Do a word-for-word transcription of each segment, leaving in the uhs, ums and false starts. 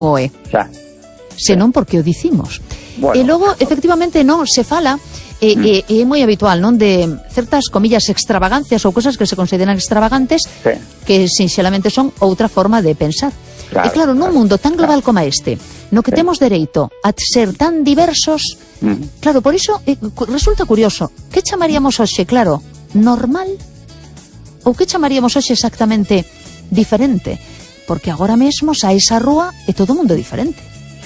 o é. Xa. Senón porque o dicimos. Bueno, e logo, efectivamente, non se fala, e mm. e, e é moi habitual, non, de certas comillas extravagancias ou cosas que se consideran extravagantes, sí. que sinxelamente son outra forma de pensar. Claro, e claro, nun claro, mundo tan global claro. como este, no que sí. temos dereito a ser tan diversos, mm. claro, por iso eh, resulta curioso, que chamaríamos hoxe, claro, normal? Ou que chamaríamos hoxe exactamente diferente? Porque agora mesmo saes á rúa e todo o mundo é diferente.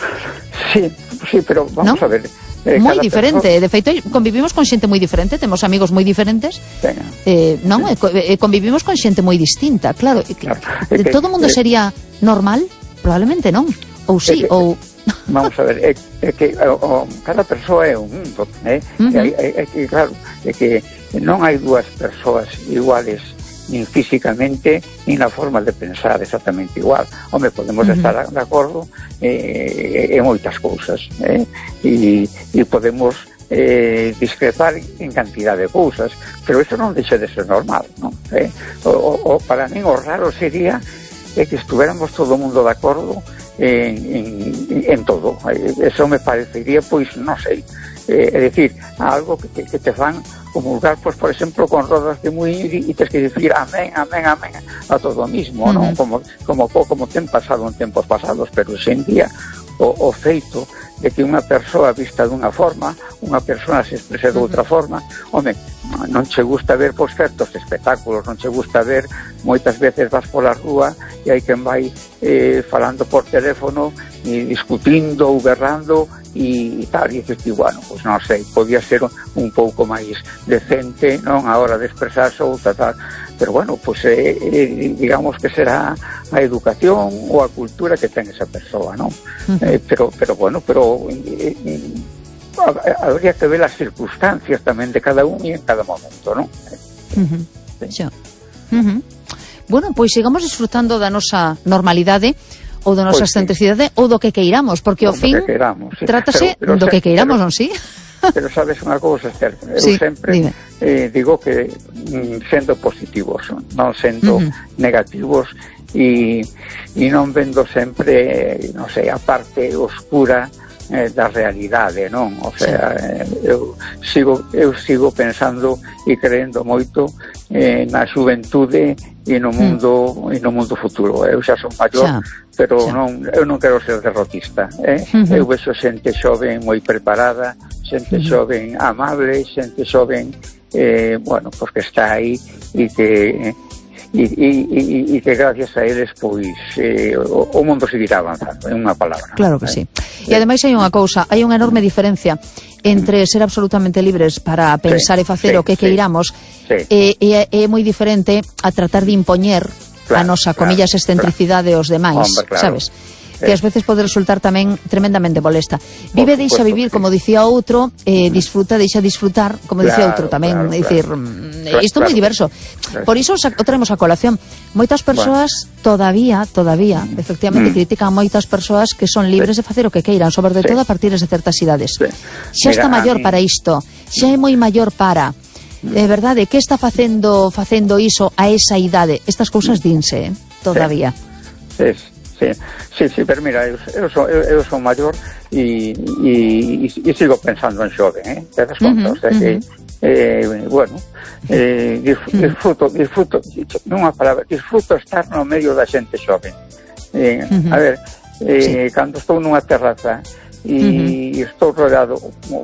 Sí, sí, pero vamos ¿no? a ver. Eh, moi diferente, persona... de feito convivimos con xente moi diferente, temos amigos moi diferentes, eh, non, sí. e convivimos con xente moi distinta, claro, claro. Que, todo o mundo sería normal? Probablemente non, ou sí, que, ou... Vamos a ver, é, é que o, cada persoa é un mundo, eh? uh -huh. é, é, é que, claro, é que non hai dúas persoas iguales nin físicamente, nin na forma de pensar exactamente igual. Home, podemos uh -huh. estar de acordo eh, en moitas cousas, eh? e, e podemos eh, discrepar en cantidad de cousas, pero iso non deixa de ser normal, non? Eh? O, o, para min o raro sería eh, que estuéramos todo o mundo de acordo en, en, en todo. Eso me parecería, pois, non sei, eh, é dicir, algo que te, que te fan comulgar, pues, por exemplo, con rodas de muiño e tens que dicir amén, amén, amén a todo o mismo, uh -huh. non? Como, como, como ten pasado en tempos pasados, pero hoxe en día o, o feito de que unha persoa vista dunha forma, unha persoa se exprese de outra forma, home, non che gusta ver pois certos espectáculos, non che gusta ver, moitas veces vas pola rúa e hai quen vai eh, falando por teléfono e discutindo ou berrando e tal, e dices, bueno, pois non sei, podía ser un, un pouco máis decente, non, a hora de expresarse ou tal, tal, pero bueno, pois eh, eh, digamos que será a educación ou a cultura que ten esa persoa, non? Uh -huh. eh, pero, pero bueno, pero eh, eh, habría que ver as circunstancias tamén de cada un e en cada momento, non? Uh -huh. Sí. Uh -huh. Bueno, pois sigamos disfrutando da nosa normalidade ou da nosa excentricidade, sí. ou do que queiramos, porque ao fin queiramos, sí. trátase pero, pero, do que queiramos, pero, non si? Pero sabes unha cousa, Esther, eu sí, sempre eh, digo que mm, sendo positivos, non sendo uh -huh. negativos e, e non vendo sempre, non sei, a parte oscura eh, da realidade, non? O sea, sí. eh, eu sigo eu sigo pensando e creendo moito eh, na xuventude e no mundo mm. e no mundo futuro. Eu xa son maior, xa. pero xa. non eu non quero ser derrotista, eh? Uh -huh. Eu vexo xente xoven moi preparada, xente uh -huh. xoven amable, xente xoven eh, bueno, pues que está aí e que eh, E, e, e, e que gracias a eles pois eh, o, o mundo seguirá avanzando, en unha palabra. Claro que sí. E ademais hai unha cousa, hai unha enorme diferencia entre ser absolutamente libres para pensar sí, e facer sí, o que queiramos sí. e, e é moi diferente a tratar de impoñer claro, a nosa, comillas, claro, excentricidade claro. aos demais, Hombre, claro. sabes? que ás veces pode resultar tamén tremendamente molesta. Vive, deixa vivir, como dicía outro, eh, disfruta, deixa disfrutar, como claro, dicía outro tamén, claro, dicir, claro. isto é moi diverso. Por iso o traemos a colación. Moitas persoas bueno. todavía, todavía, efectivamente, mm. critican moitas persoas que son libres sí. de facer o que queiran, sobre sí. todo a partir de certas idades. Sí. Xa está Mira, maior para isto, xa é moi maior para... É verdade, que está facendo facendo iso a esa idade? Estas cousas dinse, eh, todavía. Sí, sí. Sí, sí, sí, pero mira, eu, eu, son, eu, eu son maior e, e, e sigo pensando en xoven, eh? Te das conta, uh -huh, o sea que, uh -huh. eh, bueno, eh, disfruto, disfruto, nunha palabra, disfruto estar no medio da xente xoven. Eh, uh -huh. A ver, eh, sí. cando estou nunha terraza e uh -huh. estou rodeado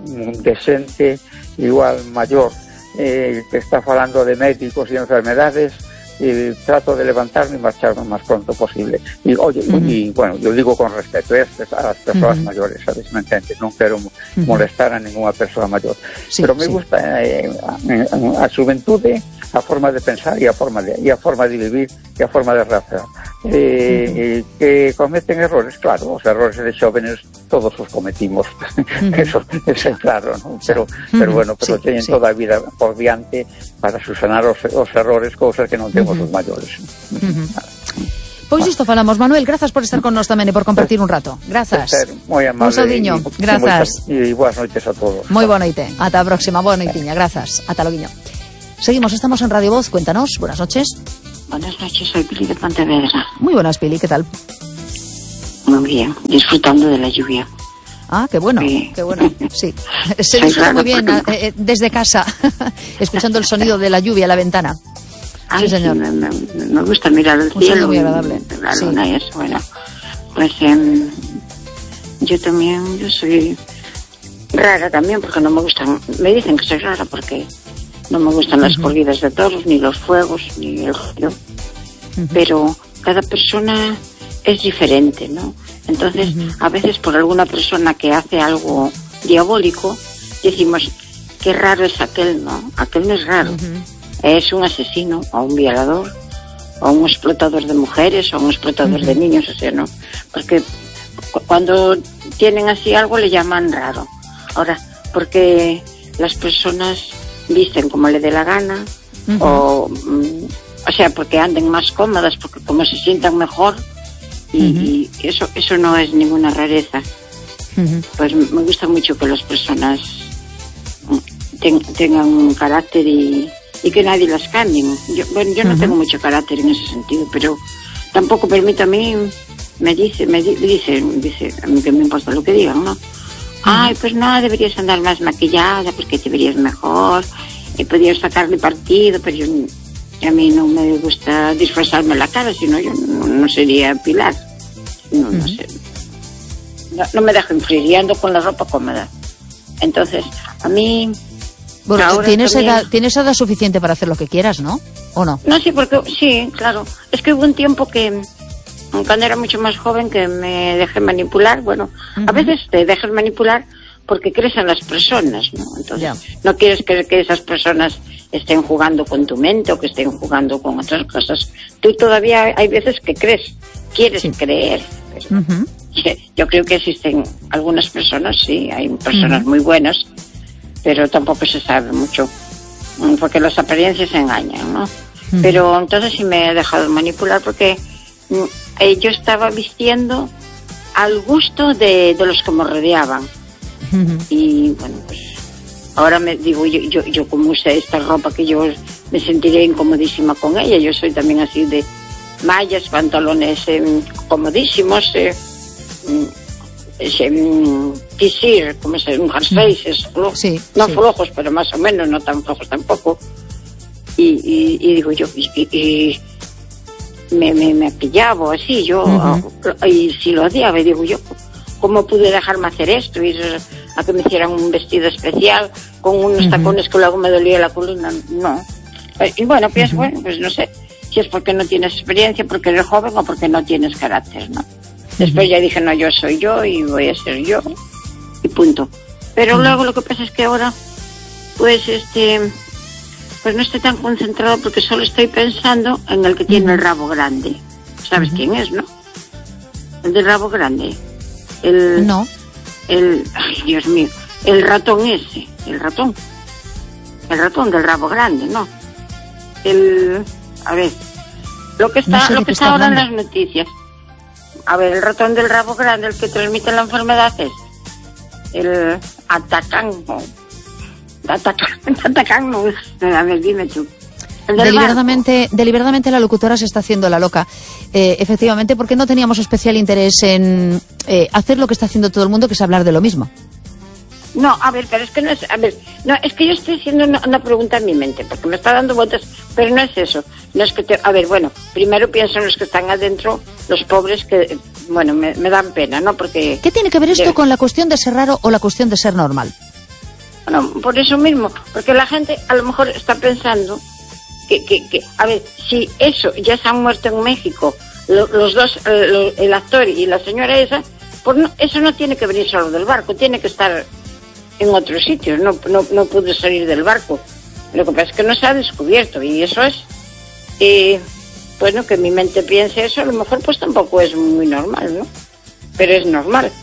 de xente igual maior, eh, que está falando de médicos e enfermedades, y trato de levantarme y marcharme lo más pronto posible. Y oye, uh -huh. y bueno, yo digo con respeto ¿eh? a las personas uh -huh. mayores, ¿sabes? ¿Me entiendes? No quiero uh -huh. molestar a ninguna persona mayor. Sí, pero me sí. gusta eh, a, a juventud, a forma de pensar y a forma de, y a forma de vivir y a forma de razonar. Eh, uh -huh. Que cometen errores, claro, los errores de jóvenes todos los cometimos, uh -huh. eso, eso es claro, ¿no? Pero, uh -huh. pero bueno, pero sí, tienen sí. toda la vida por diante para subsanar los, los errores, cosas que no tenemos uh -huh. os maiores. Uh -huh. Pois isto falamos, Manuel, grazas por estar con nós tamén e por compartir un rato. Grazas. Moi amable. Un saudiño. Grazas. E boas noites a todos. Moi boa noite. Ata a próxima. Boa noitiña. Grazas. Ata loguiño. Seguimos, estamos en Radio Voz. Cuéntanos. Buenas noches. Buenas noches, soy Pili de Pontevedra. Muy buenas, Pili. ¿Qué tal? Muy muy bien, disfrutando de la lluvia. Ah, qué bueno, sí. qué bueno, sí. Se disfruta muy bien porque... eh, desde casa, escuchando el sonido de la lluvia a la ventana. Ay, sí, señor. Sí, me, me, me gusta mirar el Un cielo. muy agradable. La sí. luna y eso, bueno. Pues eh, yo también, yo soy rara también porque no me gustan, me dicen que soy rara porque no me gustan uh-huh. las corridas de toros, ni los fuegos, ni el ruido. Uh-huh. Pero cada persona es diferente, ¿no? Entonces, uh-huh. a veces por alguna persona que hace algo diabólico, decimos, qué raro es aquel, ¿no? Aquel no es raro. Uh-huh. Es un asesino, o un violador, o un explotador de mujeres, o un explotador uh-huh. de niños, o sea, ¿no? Porque cu- cuando tienen así algo le llaman raro. Ahora, porque las personas visten como le dé la gana, uh-huh. o, mm, o sea, porque anden más cómodas, porque como se sientan mejor, y, uh-huh. y eso eso no es ninguna rareza. Uh-huh. Pues me gusta mucho que las personas ten, tengan un carácter y, y que nadie las cambie. Yo, bueno, yo no uh-huh. tengo mucho carácter en ese sentido, pero tampoco permito a mí, me dice, me di, dice, dice, a mí que me importa lo que digan, ¿no? Uh-huh. Ay, pues no, deberías andar más maquillada porque te verías mejor, y podrías sacarle partido, pero yo... A mí no me gusta disfrazarme la cara, sino yo no, no sería Pilar. No, uh-huh. no sé. No, no me dejo influir, y ando con la ropa cómoda. Entonces, a mí... Bueno, tienes, también... edad, tienes edad suficiente para hacer lo que quieras, ¿no? ¿O no? No, sí, porque... Sí, claro. Es que hubo un tiempo que... Cuando era mucho más joven que me dejé manipular. Bueno, uh-huh. a veces te dejas manipular porque crees en las personas, ¿no? Entonces, yeah. no quieres que, que esas personas estén jugando con tu mente o que estén jugando con otras cosas. Tú todavía hay veces que crees, quieres sí. creer. Pero uh-huh. yo creo que existen algunas personas, sí, hay personas uh-huh. muy buenas, pero tampoco se sabe mucho, porque las apariencias engañan, ¿no? Uh-huh. Pero entonces sí me he dejado manipular porque eh, yo estaba vistiendo al gusto de, de los que me rodeaban. Uh-huh. Y bueno, pues ahora me digo, yo, yo, yo como usé esta ropa que yo me sentiré incomodísima con ella. Yo soy también así de mallas, pantalones eh, comodísimos, eh, eh, tisir, como se un jerseys, flojos, sí, no sí. flojos, pero más o menos, no tan flojos tampoco. Y, y, y digo yo, y, y me, me, me pillaba así, yo, uh-huh. y si lo odiaba, y digo yo, ¿cómo pude dejarme hacer esto? Ir a que me hicieran un vestido especial con unos uh-huh. tacones que luego me dolía la columna. No. Y bueno, pienso, uh-huh. bueno, pues no sé si es porque no tienes experiencia, porque eres joven o porque no tienes carácter, ¿no? Uh-huh. Después ya dije, no, yo soy yo y voy a ser yo y punto. Pero uh-huh. luego lo que pasa es que ahora, pues este, pues no estoy tan concentrado porque solo estoy pensando en el que tiene uh-huh. el rabo grande. ¿Sabes uh-huh. quién es, no? El del rabo grande. El, no. El, ay, Dios mío, el ratón ese, el ratón, el ratón del rabo grande, ¿no? El, a ver, lo que está, no sé lo que está ahora hablando. En las noticias. A ver, el ratón del rabo grande, el que transmite la enfermedad es el Atacán, Atacán, Atacán, no, a ver, dime tú. Deliberadamente, deliberadamente la locutora se está haciendo la loca, eh, efectivamente, porque no teníamos especial interés en eh, hacer lo que está haciendo todo el mundo, que es hablar de lo mismo. No, a ver, pero es que no es, a ver, no, es que yo estoy haciendo una, una pregunta en mi mente, porque me está dando vueltas, pero no es eso, no es que te, a ver, bueno, primero pienso en los que están adentro, los pobres que, bueno, me, me dan pena, ¿no? Porque... ¿Qué tiene que ver esto de... con la cuestión de ser raro o la cuestión de ser normal? Bueno, por eso mismo, porque la gente a lo mejor está pensando que, que, que a ver, si eso ya se han muerto en México, lo, los dos, el, el actor y la señora esa, pues no, eso no tiene que venir solo del barco, tiene que estar en otros sitios, no, no, no puede salir del barco. Lo que pasa es que no se ha descubierto y eso es, eh, bueno, que mi mente piense eso, a lo mejor pues tampoco es muy normal, ¿no? Pero es normal.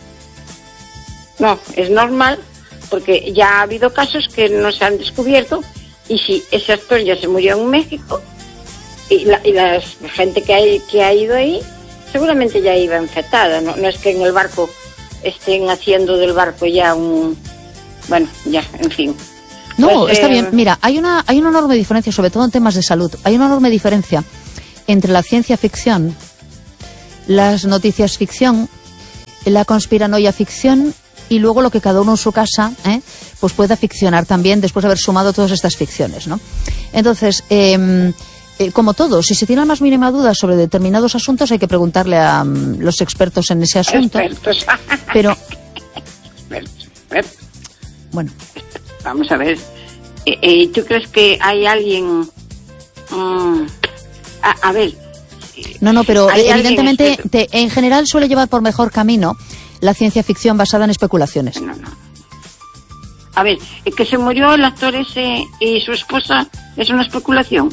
No, es normal porque ya ha habido casos que no se han descubierto y si ese actor ya se murió en México y la, y la gente que, hay, que ha ido ahí seguramente ya iba infectada, ¿no? No es que en el barco estén haciendo del barco ya un... Bueno, ya, en fin. No, pues, está eh... bien. Mira, hay una, hay una enorme diferencia, sobre todo en temas de salud. Hay una enorme diferencia entre la ciencia ficción, las noticias ficción, la conspiranoia ficción y luego lo que cada uno en su casa ¿eh? pues pueda ficcionar también después de haber sumado todas estas ficciones, ¿no? Entonces, eh, eh, como todo, si se tiene la más mínima duda sobre determinados asuntos hay que preguntarle a um, los expertos en ese asunto. Expertos. Pero, expertos, expertos. Bueno. Vamos a ver. Eh, eh, ¿Tú crees que hay alguien... Um, a, a ver... No, no, pero evidentemente te, en general suele llevar por mejor camino la ciencia ficción basada en especulaciones. No, no. A ver, que se murió el actor ese y su esposa, ¿es una especulación?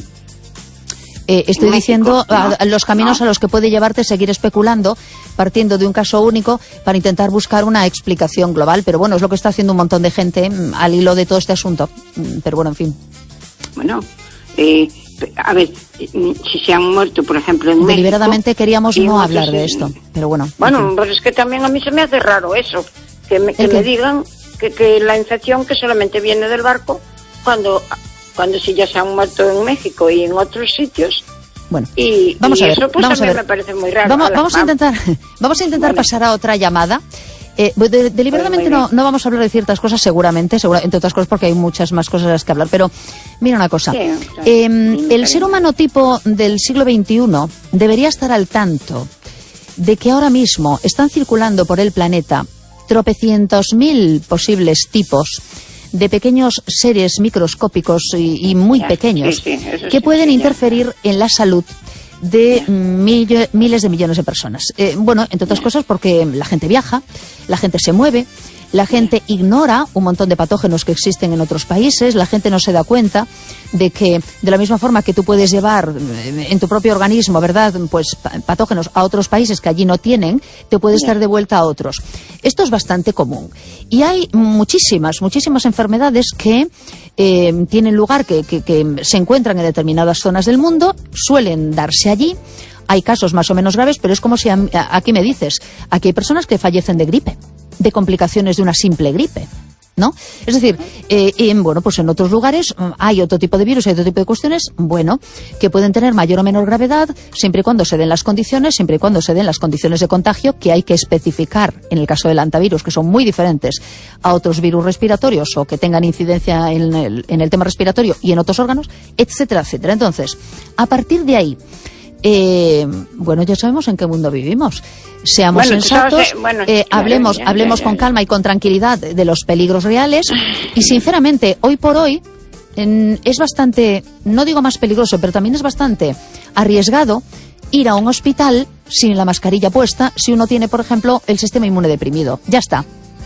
Eh, estoy diciendo ¿no? a, a los caminos no. a los que puede llevarte seguir especulando, partiendo de un caso único para intentar buscar una explicación global. Pero bueno, es lo que está haciendo un montón de gente al hilo de todo este asunto. Pero bueno, en fin. Bueno, eh, a ver, si se han muerto, por ejemplo, en Deliberadamente México, queríamos no hablar se... de esto, pero bueno. Bueno, pues es que también a mí se me hace raro eso, que me, que me digan que, que la infección que solamente viene del barco, cuando... cuando sí ya se han muerto en México y en otros sitios. Bueno, y, vamos y a ver, eso pues vamos a mí a ver. me parece muy raro. Vamos, vamos a intentar, vamos a intentar bueno. pasar a otra llamada. Eh, de, deliberadamente no, no vamos a hablar de ciertas cosas, seguramente, segura, entre otras cosas porque hay muchas más cosas de las que hablar. Pero mira una cosa, sí, claro. eh, el ser humano tipo del siglo veintiuno debería estar al tanto de que ahora mismo están circulando por el planeta tropecientos mil posibles tipos de pequeños seres microscópicos y, y muy ya, pequeños sí, sí, que sí, pueden sí, interferir ya. en la salud de millo, miles de millones de personas. Eh, bueno, entre otras cosas porque la gente viaja, la gente se mueve, la gente ignora un montón de patógenos que existen en otros países, la gente no se da cuenta de que de la misma forma que tú puedes llevar en tu propio organismo, ¿verdad?, pues patógenos a otros países que allí no tienen, te puedes dar de vuelta a otros. Esto es bastante común. Y hay muchísimas, muchísimas enfermedades que eh, tienen lugar, que, que, que se encuentran en determinadas zonas del mundo, suelen darse allí. Hay casos más o menos graves, pero es como si a, a, aquí me dices, aquí hay personas que fallecen de gripe, de complicaciones de una simple gripe, ¿no? Es decir, eh, en, bueno, pues en otros lugares hay otro tipo de virus, hay otro tipo de cuestiones, bueno, que pueden tener mayor o menor gravedad, siempre y cuando se den las condiciones, siempre y cuando se den las condiciones de contagio que hay que especificar en el caso del hantavirus, que son muy diferentes a otros virus respiratorios o que tengan incidencia en el, en el tema respiratorio y en otros órganos, etcétera, etcétera. Entonces, a partir de ahí, Eh, bueno, ya sabemos en qué mundo vivimos. Seamos bueno, sensatos, sabes, bueno, eh, claro, hablemos, ya, ya, hablemos ya, ya, con calma y con tranquilidad de los peligros reales. Y sinceramente, hoy por hoy en, es bastante, no digo más peligroso, pero también es bastante arriesgado ir a un hospital sin la mascarilla puesta si uno tiene, por ejemplo, el sistema inmune deprimido. Ya está.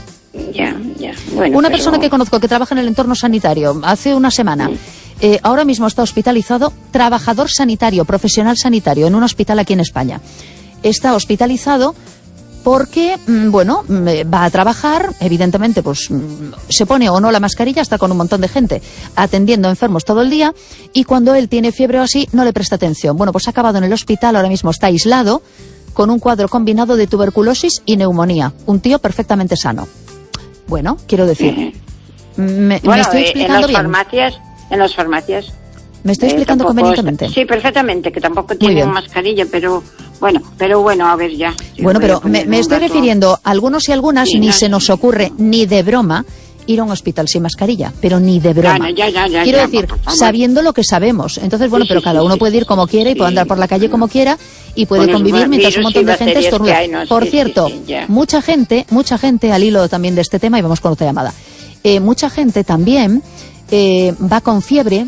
Ya, ya. Bueno, una pero... persona que conozco que trabaja en el entorno sanitario hace una semana. Sí. Eh, ahora mismo está hospitalizado, trabajador sanitario, profesional sanitario, en un hospital aquí en España. Está hospitalizado porque, bueno, va a trabajar, evidentemente, pues se pone o no la mascarilla, está con un montón de gente atendiendo enfermos todo el día, y cuando él tiene fiebre o así, no le presta atención. Bueno, pues ha acabado en el hospital, ahora mismo está aislado, con un cuadro combinado de tuberculosis y neumonía. Un tío perfectamente sano. Bueno, quiero decir, sí. me, bueno, me estoy explicando en las bien. Farmacias, en las farmacias. ¿Me estoy explicando eh, convenientemente? Es, sí, perfectamente, que tampoco tienen mascarilla, pero bueno, pero bueno, a ver ya. Bueno, pero me, me estoy refiriendo a algunos y algunas, sí, ni no, se nos sí. ocurre ni de broma ir a un hospital sin mascarilla, pero ni de broma. Ya, ya, ya, Quiero ya, decir, por sabiendo lo que sabemos. Entonces, bueno, sí, pero sí, cada uno sí, puede ir como quiera y puede andar por la calle como quiera y puede bueno, convivir mientras un montón de gente estornuda. No, por sí, cierto, sí, sí, mucha gente, mucha gente, al hilo también de este tema, y vamos con otra llamada, eh, mucha gente también eh, va con fiebre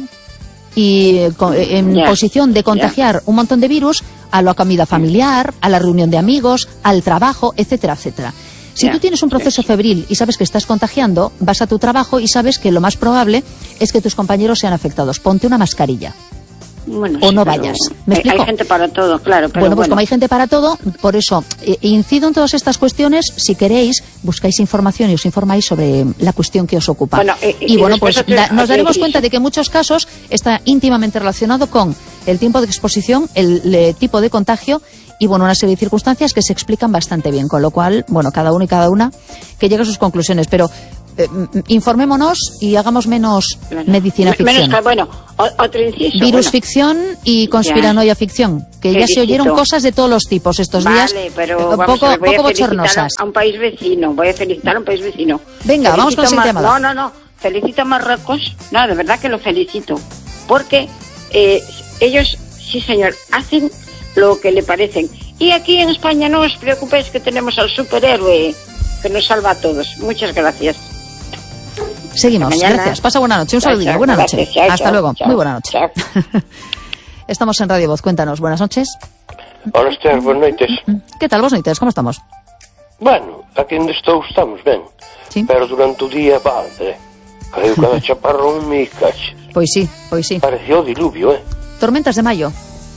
y con, en yeah, posición de contagiar yeah. un montón de virus a la comida familiar, a la reunión de amigos, al trabajo, etcétera, etcétera. Si yeah. tú tienes un proceso febril y sabes que estás contagiando, vas a tu trabajo y sabes que lo más probable es que tus compañeros sean afectados. Ponte una mascarilla. Bueno, o sí, no vayas. ¿Me hay, explico? Hay gente para todo, claro. Pero bueno, pues bueno. como hay gente para todo, por eso eh, incido en todas estas cuestiones. Si queréis, buscáis información y os informáis sobre la cuestión que os ocupa. Bueno, eh, y, y bueno, pues te, da, nos daremos sí, cuenta sí. de que en muchos casos está íntimamente relacionado con el tiempo de exposición, el, el tipo de contagio y, bueno, una serie de circunstancias que se explican bastante bien. Con lo cual, bueno, cada uno y cada una que llegue a sus conclusiones. Pero Eh, informémonos y hagamos menos bueno, medicina ficción. Menos, bueno, otro inciso. Virus bueno. ficción y conspiranoia ficción. que felicito. Ya se oyeron cosas de todos los tipos estos vale, días, pero un vamos poco, a ver, voy poco a bochornosas. A un país vecino, voy a felicitar a un país vecino. Venga, felicito vamos con la siguiente llamada. No, no, no, felicito a Marruecos, no, de verdad que lo felicito, porque eh, ellos, sí señor, hacen lo que le parecen. Y aquí en España no os preocupéis que tenemos al superhéroe que nos salva a todos. Muchas gracias. Seguimos, gracias. Pasa buena noche, un saludillo, buena noche. Gracias, chao, Hasta chao, luego, chao, muy buena noche. Estamos en Radio Voz, cuéntanos, buenas noches. Hola, Esther, buenas noites. Que tal, vos noites, como estamos? Bueno, aquí onde estou estamos ben, sí. Pero durante o día, vale, caiu cada chaparrón me cache. Pois sí, pois sí. Pareceu diluvio, eh? Tormentas de maio.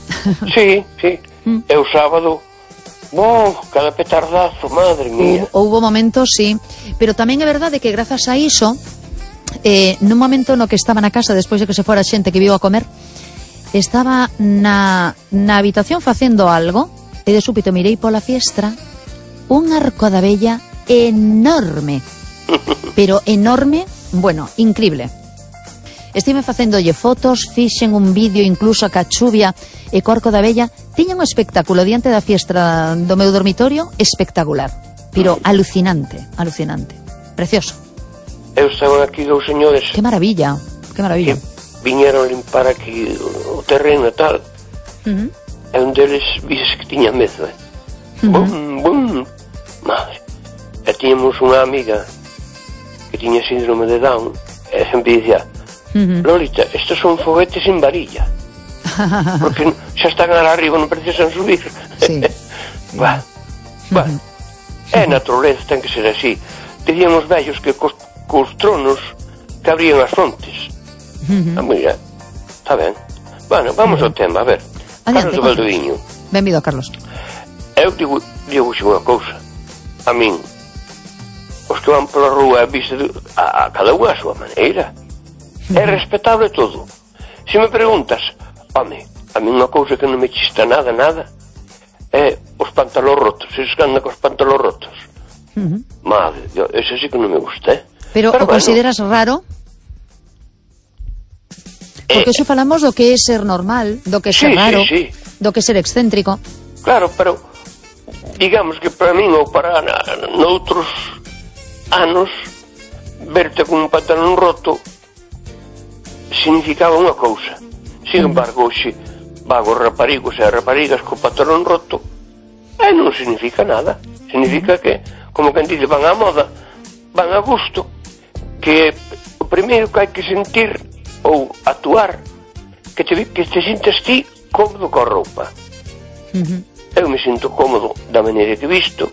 Sí, sí, mm. E o sábado, bom, cada petardazo, madre mía. Houbo momentos, sí, pero tamén é verdade que grazas a iso, eh, nun momento no que estaba na casa, despois de que se fora xente que viu a comer, estaba na, na habitación facendo algo, e de súbito mirei pola fiestra un arco da vella enorme, pero enorme, bueno, increíble. Estive facéndolle fotos, fixen un vídeo incluso a cachuvia e co arco da vella. Tiña un espectáculo diante da fiestra do meu dormitorio espectacular, pero alucinante, alucinante, precioso. Eu estaban aquí dous señores. Que maravilla, que maravilla. Que viñeron limpar aquí o terreno e tal. Uh-huh. E un deles vises que tiña medo, eh? Uh-huh. Bum, bum, madre. E tiñamos unha amiga que tiña síndrome de Down e sempre dicía, uh-huh, Lolita, estes son foguetes sin varilla. Porque xa están ara arriba, non precisan subir. Sí. Bah, bah. Uh-huh. É naturaleza, ten que ser así. Dicíamos vellos que cos, cos tronos que abrían as fontes. Uh-huh. Ah, mira, está ben. Bueno, vamos uh-huh. ao tema, a ver. Adiante, Carlos de Valdoviño. Benvido, Carlos. Eu digo, digo unha cousa. A min, os que van pola rúa viste a, a cada unha a súa maneira. É respetable todo. Se me preguntas, home, a mí unha cousa que non me chista nada, nada, é os pantalós rotos. Eses que andan cos pantalós rotos. Uh-huh. Madre, ese sí que non me gusta, eh? Pero, Pero o bueno, consideras raro? Porque eh, se falamos do que é ser normal, do que é ser sí, raro, sí, sí. do que é ser excéntrico. Claro, pero digamos que para min ou para noutros anos verte con un pantalón roto significaba unha cousa. Sin embargo, hoxe vago raparigos e raparigas con pantalón roto e non significa nada. Significa que, como quen dice, van á moda, van a gusto, que o primeiro que hai que sentir ou actuar que te, que te sintas ti cómodo coa roupa. Uh-huh. Eu me sinto cómodo da maneira que visto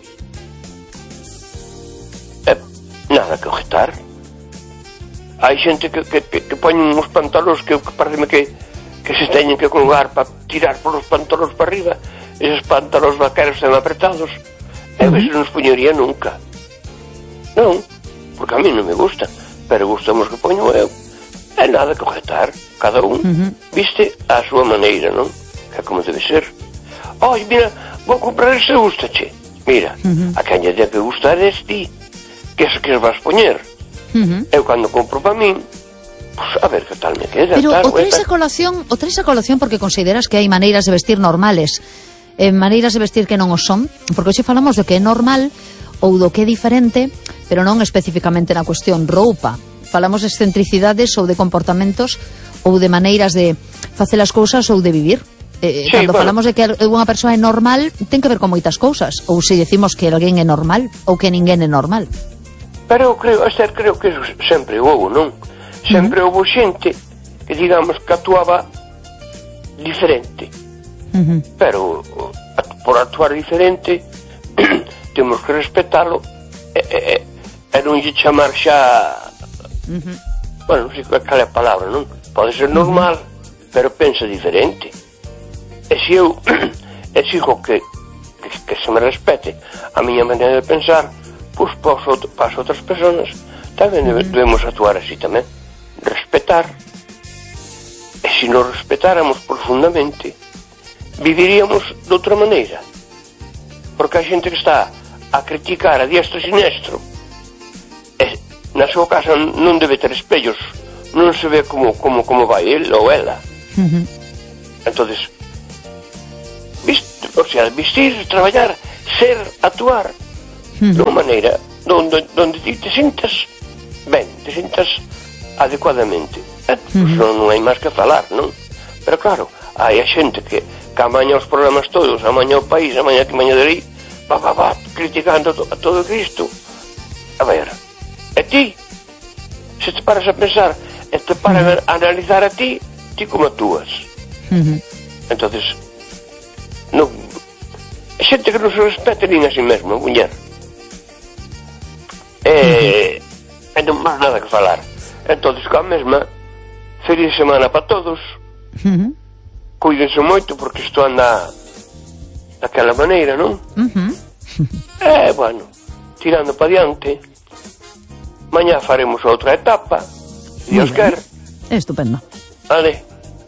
e nada que objetar. Hai xente que, que, que, que poñen uns pantalóns que, que parece que, que se teñen que colgar para tirar polos pantalóns para arriba. Esos pantalóns vaqueros están apretados. Eu uh-huh. eso non os poñería nunca. Non, porque a mí non me gusta, pero gustamos que poño eu. É nada que objetar, cada un uh-huh. viste a súa maneira, non? Que é como debe ser. Oi, mira, vou comprar este, gustache. Mira, uh-huh. a que añade que gustar es ti, que eso que os vas poñer. Uh-huh. Eu cando compro para min, pues a ver que tal me queda. Pero tal, o traes a colación, o traes a colación porque consideras que hai maneiras de vestir normales, eh, maneiras de vestir que non o son, porque hoxe falamos do que é normal ou do que é diferente, pero non especificamente na cuestión roupa. Falamos de excentricidades ou de comportamentos ou de maneiras de facer as cousas ou de vivir. Eh, sí, cando bueno. falamos de que unha persoa é normal, ten que ver con moitas cousas. Ou se decimos que alguén é normal ou que ninguén é normal. Pero eu creo, Esther, creo que eso sempre houve, non? Sempre uh-huh. houve xente que, digamos, que actuaba diferente. Uh-huh. Pero por actuar diferente temos que respetalo e, e, e non lle chamar xa... Uh-huh. Bueno, non sei cal é a palabra, non? Pode ser normal, uh-huh. pero pensa diferente. E se eu exijo que, que, que se me respete a miña maneira de pensar, pois para as outras persoas tamén uh-huh. debemos actuar así tamén. Respetar. E se nos respetáramos profundamente, viviríamos de outra maneira. Porque a xente que está a criticar a diestro e sinestro, e na súa casa non debe ter espellos, non se ve como, como, como vai el ou ela. Uh-huh. Entonces, o sea, vestir, traballar, ser, actuar uh-huh. de unha maneira donde, donde ti te sintas ben, te sintas adecuadamente. Eh, uh-huh. Pues non, non hai máis que falar, non? Pero claro, hai a xente que, que amaña os programas todos, amaña o país, amaña que maña de aí, va, va, va, criticando a, to, a todo Cristo. A ver, e ti, se te paras a pensar, e te paras uh-huh. a analizar a ti, ti como actúas. Uh-huh. Entonces, non, xente que non se respete nin a si mesmo, muller. E, uh-huh. e non máis nada que falar. Entonces, coa mesma, feliz semana para todos. Uh-huh. Cuídense moito porque isto anda daquela maneira, non? Uh-huh. E, bueno, tirando para diante, mañá faremos outra etapa, se Dios quer. Estupendo. Vale.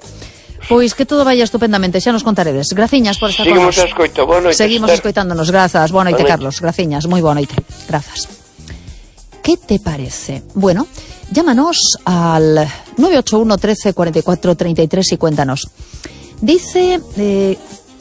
Pois que todo vaya estupendamente, xa nos contaredes. Graciñas por estar Seguimos con nos. a escoita, boa noite. Seguimos escoitándonos, grazas. Boa noite, Carlos. Graciñas, moi boa noite. Grazas. ¿Qué te parece? Bueno, llámanos al nueve ocho uno, trece, cuarenta y cuatro, treinta y tres y cuéntanos. Dice eh,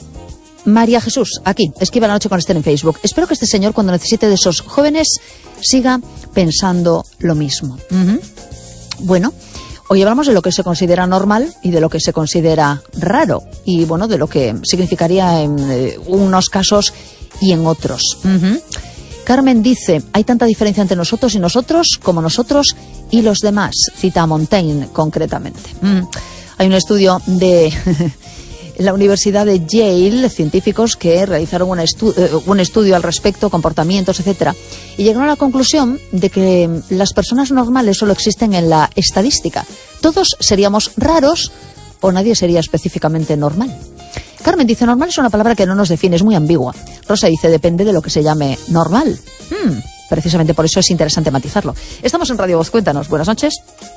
María Jesús, aquí, esquiva la noche con Esther en Facebook. Espero que este señor, cuando necesite de esos jóvenes, siga pensando lo mismo. Uh-huh. Bueno, hoy hablamos de lo que se considera normal y de lo que se considera raro. Y bueno, de lo que significaría en eh, unos casos y en otros. Uh-huh. Carmen dice, hay tanta diferencia entre nosotros y nosotros como nosotros y los demás. Cita a Montaigne, concretamente. Mm. Hay un estudio de la Universidad de Yale, científicos que realizaron una estu uh, un estudio al respecto, comportamientos, etcétera, y llegaron a la conclusión de que las personas normales solo existen en la estadística. Todos seríamos raros o nadie sería específicamente normal. Carmen dice, normal es una palabra que no nos define, es muy ambigua. Rosa dice, depende de lo que se llame normal. Hmm, precisamente por eso es interesante matizarlo. Estamos en Radio Voz, cuéntanos. Buenas noches.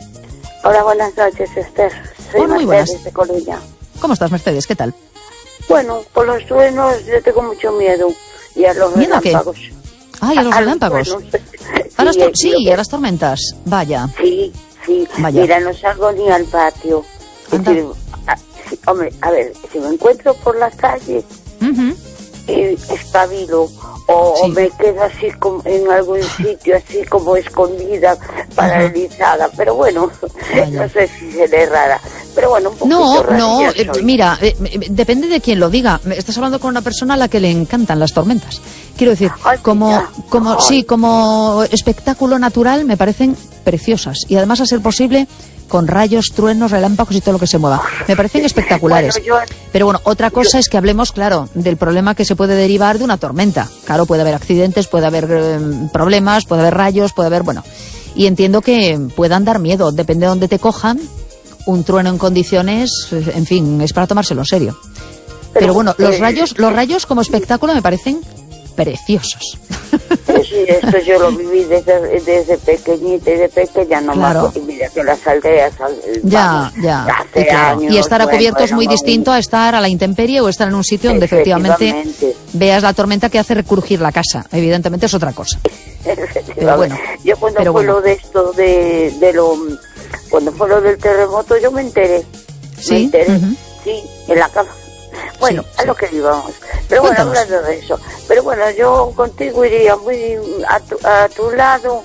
Hola, buenas noches, Esther. Soy Hola, muy Mercedes de Coruña. ¿Cómo estás, Mercedes? ¿Qué tal? Bueno, con los truenos yo tengo mucho miedo. Y a los ¿Miedo relámpagos. A qué? Ay, a los a relámpagos. Los a las sí, sí a las tormentas. Vaya. Sí, sí. Vaya. Mira, no salgo ni al patio. Decir, a, sí, hombre, a ver, si me encuentro por la calle, uh-huh. eh, espabilo. O, sí. o me quedo así como en algún sitio, así como escondida, paralizada. Uh-huh. Pero bueno, Vaya. no sé si seré rara. Pero bueno, un poquito No, rara no, eh, mira, eh, depende de quién lo diga. Estás hablando con una persona a la que le encantan las tormentas. Quiero decir, Ay, como, como, Ay. sí, como espectáculo natural me parecen preciosas. Y además, a ser posible, con rayos, truenos, relámpagos y todo lo que se mueva. Me parecen espectaculares. Bueno, yo, Pero bueno, otra cosa yo, es que hablemos, claro, del problema que se puede derivar de una tormenta. Claro, puede haber accidentes, puede haber eh, problemas, puede haber rayos, puede haber, bueno. Y entiendo que puedan dar miedo, depende de dónde te cojan. Un trueno en condiciones, en fin, es para tomárselo en serio. Pero, Pero bueno, los rayos, los rayos como espectáculo me parecen preciosos. Sí, esto yo lo viví desde, desde pequeñita y de pequeña no claro. me mira que las aldeas ya, vamos, ya, hace y, claro. años, y estar a cubierto bueno, es muy bueno, distinto a estar a la intemperie o estar en un sitio donde efectivamente veas la tormenta que hace recrujir la casa. Evidentemente es otra cosa. Pero bueno, yo cuando pero fue bueno. lo de esto de, de lo cuando fue lo del terremoto yo me enteré. ¿Sí? Me enteré, uh-huh. sí, en la cama. Bueno, sí, a sí. lo que íbamos. Pero Cuéntanos. bueno, hablando de eso. Pero bueno, yo contigo iría muy a tu, a tu lado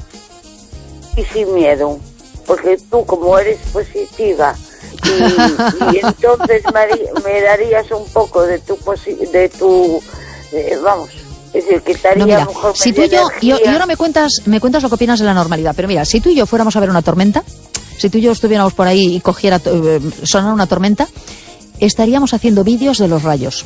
y sin miedo. Porque tú, como eres positiva, y, y entonces me, me darías un poco de tu, posi- de tu eh, vamos, es decir, que estaría no, mira, mejor. Si tú y yo, y, y ahora me cuentas, me cuentas lo que opinas de la normalidad, pero mira, si tú y yo fuéramos a ver una tormenta, si tú y yo estuviéramos por ahí y cogiera, eh, sonara una tormenta, estaríamos haciendo vídeos de los rayos.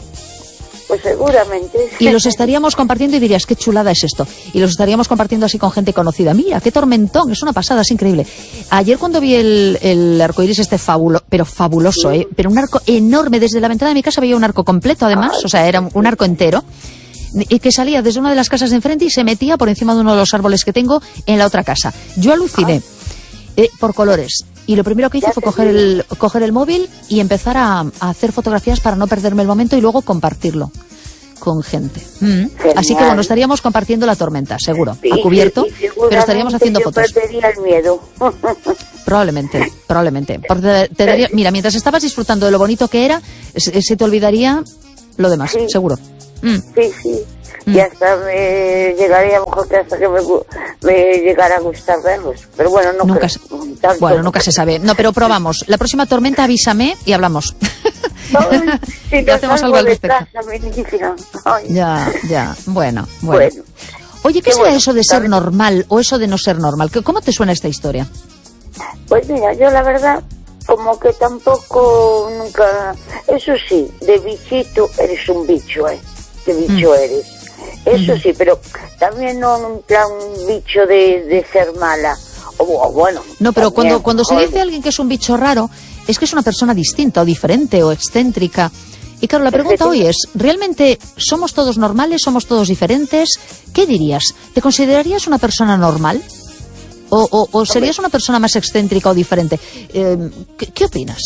Pues seguramente. Y los estaríamos compartiendo y dirías, qué chulada es esto. Y los estaríamos compartiendo así con gente conocida. Mira, qué tormentón, es una pasada, es increíble. Ayer cuando vi el, el arcoíris este fabulo, pero fabuloso, ¿eh? Pero un arco enorme, desde la ventana de mi casa veía un arco completo además, Ay, o sea, era un arco entero, y que salía desde una de las casas de enfrente y se metía por encima de uno de los árboles que tengo en la otra casa. Yo aluciné, eh, por colores. Y lo primero que hice fue coger el, coger el móvil y empezar a, a hacer fotografías para no perderme el momento y luego compartirlo con gente. Mm. Así que bueno, estaríamos compartiendo la tormenta, seguro, sí, a cubierto, sí, pero estaríamos haciendo yo fotos. perdería el miedo. Probablemente, probablemente. Porque te, te daría, mira, mientras estabas disfrutando de lo bonito que era, se, se te olvidaría lo demás, sí. seguro. Mm. Sí, sí. Mm. Y hasta me llegaría, a lo mejor que hasta que me, me llegara a gustar verlos. Pero bueno, no nunca creo. Se, tanto, bueno, nunca se sabe. No, pero probamos. La próxima tormenta avísame y hablamos. Ay, si y hacemos algo al respecto. Casa, ya, ya. Bueno, bueno. bueno. Oye, ¿qué será bueno, eso de ser ¿sabes? normal o eso de no ser normal? ¿Cómo te suena esta historia? Pues mira, yo la verdad, como que tampoco nunca... Eso sí, de bichito eres un bicho, ¿eh? De bicho mm. eres. Eso mm. sí, pero también no en un plan bicho de, de ser mala. O, o bueno... No, pero también, cuando, cuando se dice a alguien que es un bicho raro, es que es una persona distinta o diferente o excéntrica. Y claro, la pregunta hoy es, ¿realmente somos todos normales, somos todos diferentes? ¿Qué dirías? ¿Te considerarías una persona normal? ¿O, o, o serías una persona más excéntrica o diferente? Eh, ¿qué, ¿Qué opinas?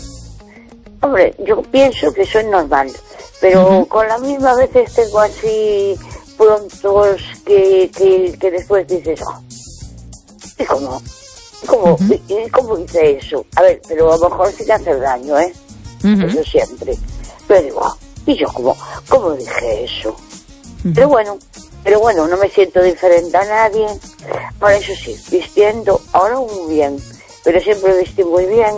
Hombre, yo pienso que soy normal, pero uh-huh. con la misma veces tengo así prontos que, que, que después dices, oh, ¿y cómo? ¿Cómo, uh-huh. ¿Y cómo hice eso? A ver, pero a lo mejor sí te hace daño, ¿eh? Uh-huh. Eso siempre. Pero digo, oh, ¿y yo cómo, cómo dije eso? Uh-huh. Pero bueno, pero bueno, no me siento diferente a nadie. Por eso sí, vistiendo, ahora muy bien, pero siempre vestí muy bien.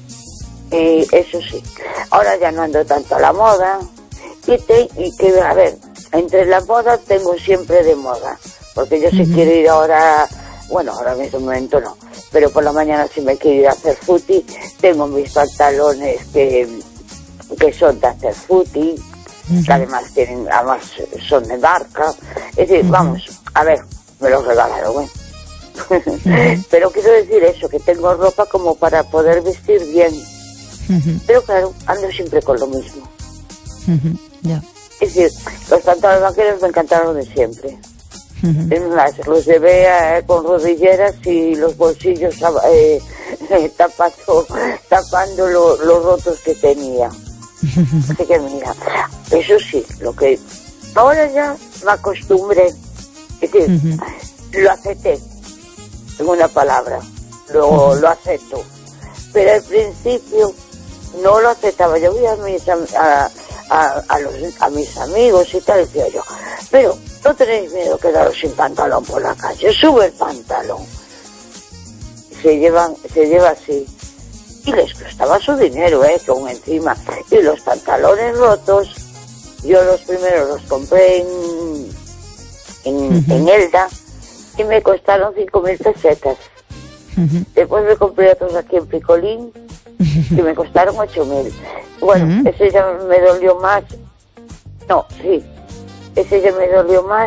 Eh, eso sí, ahora ya no ando tanto a la moda. Y, te, y que, a ver, entre la moda tengo siempre de moda. Porque yo uh-huh. si quiero ir ahora, bueno, ahora en este momento no, pero por la mañana si me quiero ir a hacer footy, tengo mis pantalones que... que son de hacer footy, uh-huh. que además tienen, además son de marca, es decir, uh-huh. vamos, a ver, me los regalaron, ¿eh? uh-huh. Pero quiero decir eso, que tengo ropa como para poder vestir bien, uh-huh. pero claro, ando siempre con lo mismo. Uh-huh. Yeah. Es decir, los pantalones vaqueros me encantaron de siempre. Uh-huh. Es más, los llevé eh, con rodilleras y los bolsillos eh, eh, tapando, tapando lo, los rotos que tenía. Así que mira, eso sí, lo que ahora ya me acostumbré, es decir, uh-huh. lo acepté, en una palabra, lo, uh-huh. lo acepto, pero al principio no lo aceptaba. Yo vi a mis, a, a, a, los, a mis amigos y tal, decía yo, pero no tenéis miedo de quedaros sin pantalón por la calle, sube el pantalón. Se llevan, se lleva así. Y les costaba su dinero, ¿eh? Con encima. Y los pantalones rotos, yo los primeros los compré en, en, uh-huh. en Elda y me costaron cinco mil pesetas. Uh-huh. Después me compré otros aquí en Picolín uh-huh. y me costaron ocho mil. Bueno, uh-huh. ese ya me dolió más. No, sí. Ese ya me dolió más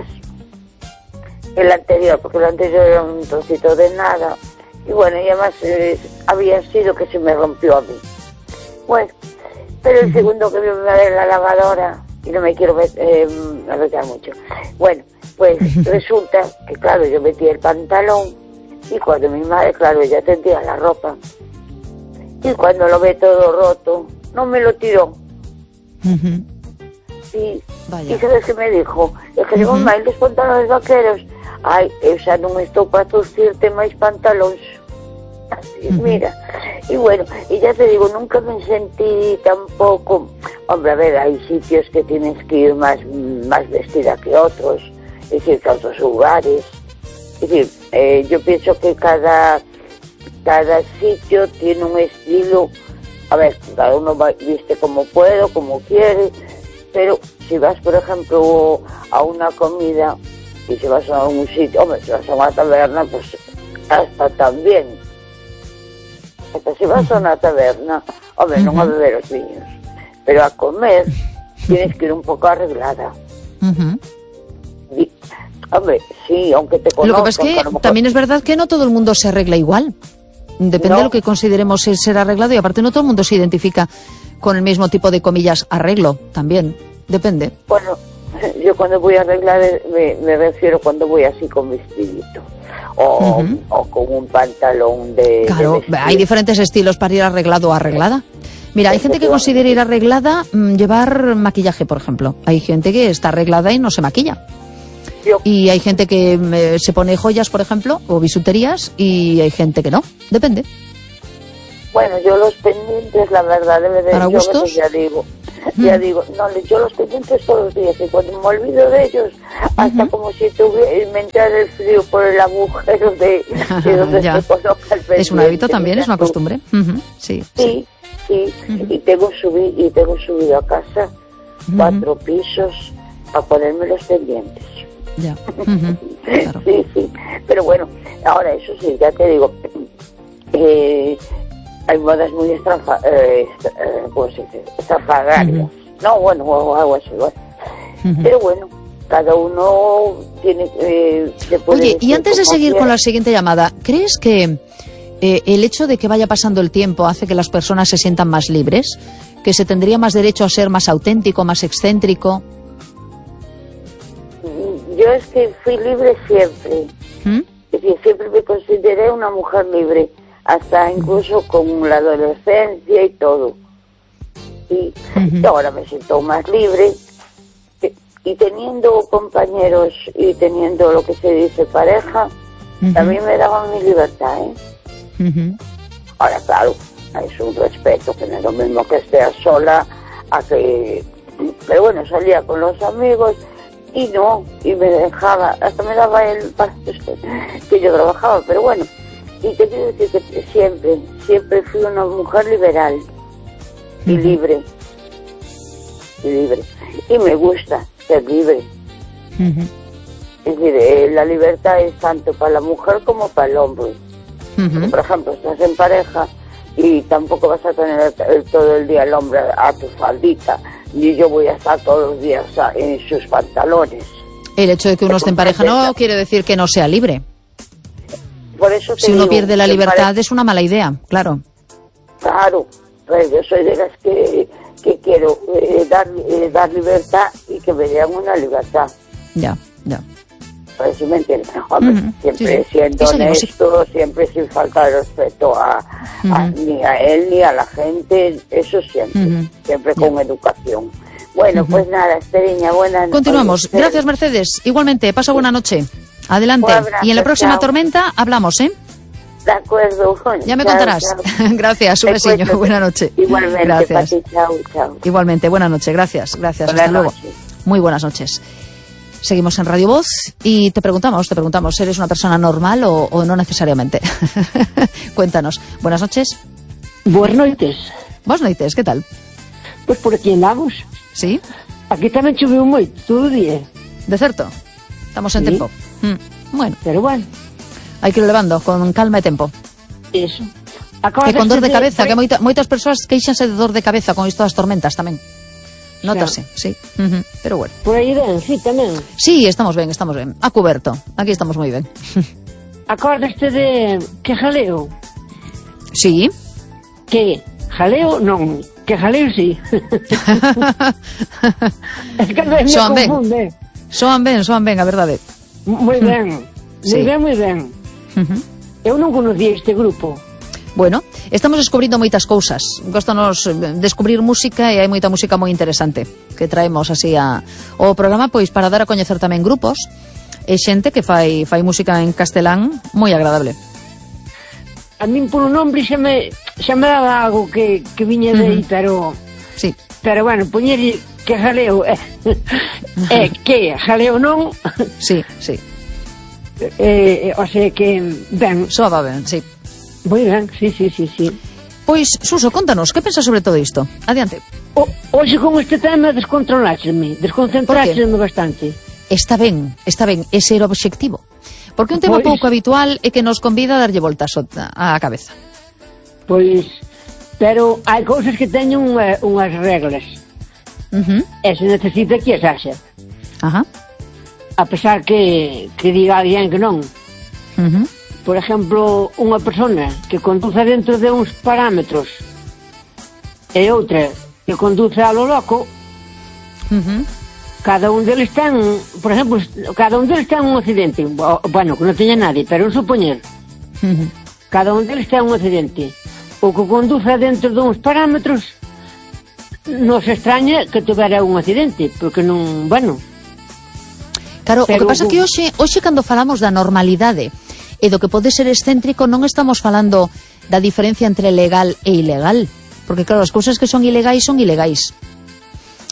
que el anterior, porque el anterior era un trocito de nada. Y bueno, y además eh, había sido que se me rompió a mí. Bueno, pero el segundo que me va a ver la lavadora, y no me quiero eh, arreglar mucho. Bueno, pues resulta que claro, yo metí el pantalón, y cuando mi madre, claro, ella tendía la ropa, y cuando lo ve todo roto, no me lo tiró. Uh-huh. Y, y ¿sabes qué me dijo? Es que digo, uh-huh. mamá, ¿y los pantalones vaqueros? Ai, eu xa non estou para torcirte máis pantalóns. Así, uh-huh. mira. Y bueno, y ya te digo, nunca me sentí tampoco... Hombre, a ver, hay sitios que tienes que ir más, más vestida que otros, es decir, que otros lugares. Es decir, eh, yo pienso que cada, cada sitio tiene un estilo... A ver, cada uno va, viste como puede, como quiere, pero si vas, por ejemplo, a una comida... Y si vas a un sitio, hombre, si vas a una taberna, pues hasta también. Hasta si vas a una taberna, hombre, uh-huh. no a beber los vinos, pero a comer tienes que ir un poco arreglada. Uh-huh. Y, hombre, sí, aunque te conozcan... Lo que pasa es que mejor... también es verdad que no todo el mundo se arregla igual. Depende no. de lo que consideremos ser, ser arreglado, y aparte no todo el mundo se identifica con el mismo tipo de, comillas, arreglo, también. Depende. Bueno... Yo cuando voy a arreglar me, me refiero cuando voy así con vestidito o, uh-huh. o con un pantalón de... Claro, de hay diferentes estilos para ir arreglado o arreglada. Mira, hay gente que considera ir arreglada mmm, llevar maquillaje, por ejemplo. Hay gente que está arreglada y no se maquilla. Yo. Y hay gente que eh, se pone joyas, por ejemplo, o bisuterías, y hay gente que no. Depende. Bueno, yo los pendientes, la verdad, debe de... ¿Para gustos? Ya digo... Mm. Ya digo, no, yo los pendientes todos los días, y cuando me olvido de ellos, hasta uh-huh. como si tuviera, me entrara el frío por el agujero de, de donde se coloca el pendiente. Es un hábito también, es una costumbre. Uh-huh. Sí, sí, sí. sí. Uh-huh. Y tengo subido, y tengo subido a casa uh-huh. cuatro pisos a ponerme los pendientes. Ya. Uh-huh. Claro. Sí, sí. Pero bueno, ahora eso sí, ya te digo, eh, hay modas muy estrafa, eh, eh, pues, estrafalarias. Uh-huh. No, bueno, o algo así, bueno. Uh-huh. Pero bueno, cada uno tiene... Eh, Oye, y antes de seguir quiera. con la siguiente llamada, ¿crees que eh, el hecho de que vaya pasando el tiempo hace que las personas se sientan más libres? ¿Que se tendría más derecho a ser más auténtico, más excéntrico? Yo es que fui libre siempre. ¿Mm? Es decir, siempre me consideré una mujer libre, hasta incluso con la adolescencia y todo. Y, uh-huh. y ahora me siento más libre. Y teniendo compañeros y teniendo lo que se dice pareja, uh-huh. también me daban mi libertad, ¿eh? Uh-huh. Ahora, claro, es un respeto, que no es lo mismo que esté sola a que... Pero bueno, salía con los amigos y no, y me dejaba, hasta me daba el que yo trabajaba, pero bueno, y te quiero decir que siempre, siempre fui una mujer liberal y uh-huh. libre, y libre, y me gusta ser libre. Uh-huh. Es decir, eh, la libertad es tanto para la mujer como para el hombre. Uh-huh. Porque, por ejemplo, estás en pareja y tampoco vas a tener el, todo el día el hombre a tu faldita, ni yo voy a estar todos los días en sus pantalones. El hecho de que uno esté en pareja no quiere decir que no sea libre. Por eso te si uno digo, pierde la libertad pareja... es una mala idea, claro. Claro, pues yo soy de las que, que quiero eh, dar, eh, dar libertad y que me den una libertad. Ya, ya. Pues si me entiendes, hombre, uh-huh. siempre sí, sí. siendo honesto, sí. siempre sin faltar respeto a, uh-huh. a, ni a él ni a la gente, eso siempre, uh-huh. siempre con yeah. educación. Bueno, uh-huh. pues nada, Esteriña, buenas noches. Continuamos. Gracias, Mercedes. Igualmente, pasa buena noche. Adelante. Abrazo, y en la próxima chao. tormenta hablamos, ¿eh? De acuerdo. Ya me chao, contarás. Chao. Gracias, un besillo. Buena noche. Igualmente, gracias. Pati, chao, chao. Igualmente, buena noche. Gracias, gracias. Buenas Hasta luego. noches. Muy buenas noches. Seguimos en Radio Voz y te preguntamos, te preguntamos, ¿eres una persona normal o, o no necesariamente? Cuéntanos. Buenas noches. Buenas noites. Buenas noites, ¿qué tal? Pues por aquí andamos. ¿Sí? Aquí tamén choveu moito, todo o día. De certo, estamos en sí. tempo. Mm. Bueno. Pero bueno. Hai que ir levando con calma e tempo. Eso. E con dor de cabeza, de... que moita, moitas persoas queixanse de dor de cabeza con isto das tormentas tamén. Nótase, claro. sí. Uh-huh. Pero bueno. Por aí ben, sí, tamén. Sí, estamos ben, estamos ben. A cuberto. Aquí estamos moi ben. Acordaste de que jaleo? Sí. Que jaleo non, que jaleo sí. Es que me soan confunde. Ben. Soan ben, soan ben, a verdade. Moi ben. Sí. Moi ben, moi ben. Uh-huh. Eu non conocía este grupo. Bueno, estamos descubrindo moitas cousas. Góstanos descubrir música e hai moita música moi interesante que traemos así a, o programa pois para dar a coñecer tamén grupos e xente que fai fai música en castelán moi agradable. A min por un nombre xa me xa me daba algo que, que viña de aí, uh-huh. pero sí. Pero bueno, poñer que jaleo é eh, que jaleo non. Sí, sí. Eh, o sea que ben, soaba ben, sí. Moi ben, sí, sí, sí, sí. Pois, Suso, contanos, que pensas sobre todo isto? Adiante. O, hoxe con este tema descontroláxeme, desconcentráxeme bastante. Está ben, está ben, ese era o obxectivo. Porque un tema pois, pouco habitual é que nos convida a darlle voltas á cabeza. Pois, pero hai cousas que teñen unha, unhas reglas. Uh-huh. E se necesita que as haxa. Ajá. A pesar que, que diga alguén que non. Uh-huh. Por exemplo, unha persona que conduza dentro de uns parámetros e outra que conduce a lo loco, uh-huh. cada un deles ten, por exemplo, cada un deles ten un accidente, bueno, que non teña nadie, pero un supoñer, uh-huh. cada un deles ten un accidente. O que conduce dentro de uns parámetros non se extraña que tuvera un accidente, porque non, bueno. Claro, pero o que pasa é que hoxe, hoxe cando falamos da normalidade e do que pode ser excéntrico, non estamos falando da diferencia entre legal e ilegal, porque claro, as cousas que son ilegais son ilegais.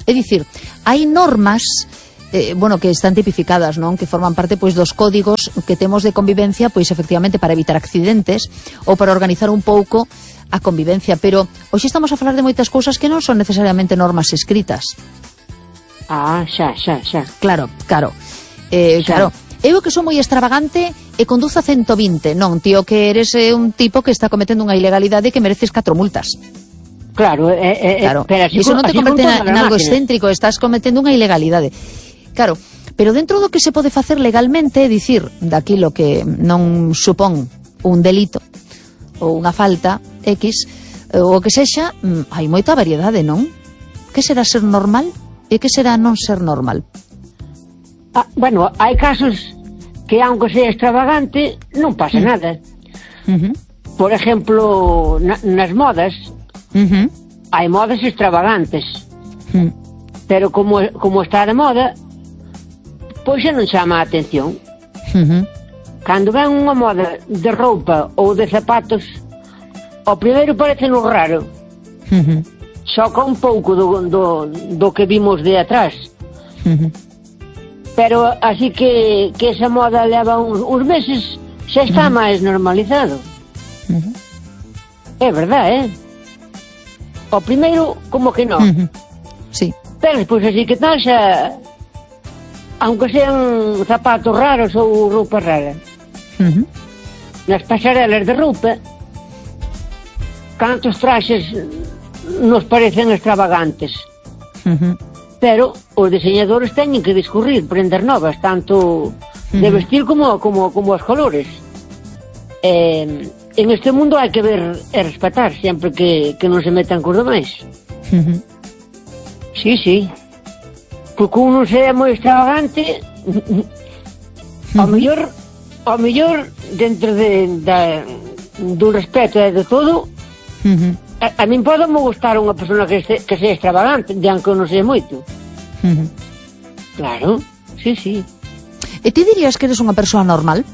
É dicir, hai normas eh, bueno, que están tipificadas, non? Que forman parte pois dos códigos que temos de convivencia, pois efectivamente para evitar accidentes ou para organizar un pouco a convivencia, pero hoxe estamos a falar de moitas cousas que non son necesariamente normas escritas. Ah, xa, xa, xa. Claro, claro. Eh, xa. Claro. Eu que sou moi extravagante e conduzo a ciento vinte, non, tío, que eres eh, un tipo que está cometendo unha ilegalidade que mereces catro multas. Claro, eh, eh, claro. pero así, iso non te converte en, en algo excéntrico, estás cometendo unha ilegalidade. Claro, pero dentro do que se pode facer legalmente, é dicir, daquilo que non supón un delito ou unha falta X, ou o que sexa, hai moita variedade, non? Que será ser normal e que será non ser normal? Ah, bueno, hai casos que, aunque sea extravagante, non pasa mm. nada. Uh-huh. Por exemplo, na, nas modas, uh-huh. hai modas extravagantes. Uh-huh. Pero como, como está de moda, pois xa non chama a atención. Uh-huh. Cando ven unha moda de roupa ou de zapatos, ao primeiro parece no raro. Uh-huh. Xoca un pouco do, do, do que vimos de atrás. Uh-huh. Pero así que, que esa moda leva uns, uns meses, xa está uh-huh. máis normalizado. Uh-huh. É verdade, eh? O primeiro, como que non. Uh-huh. Sí. Pero despois así que tal, xa, aunque sean zapatos raros ou roupa rara, uh-huh. nas pasarelas de roupa, cantos traxes nos parecen extravagantes. Uh-huh. Pero os diseñadores teñen que discurrir prendas novas, tanto uh-huh. de vestir como, como, como os colores. Eh, en este mundo hai que ver e respetar sempre que, que non se metan cos demais. Uh-huh. Sí, sí. Porque uno sea moi extravagante, uh-huh. ao mellor, ao mellor dentro de, da, do respeto e de todo, uh-huh. a, a min pode me gustar unha persona que, este, que sea extravagante, de aunque non sea moito. Uh-huh. Claro, sí, sí. E ti dirías que eres unha persoa normal?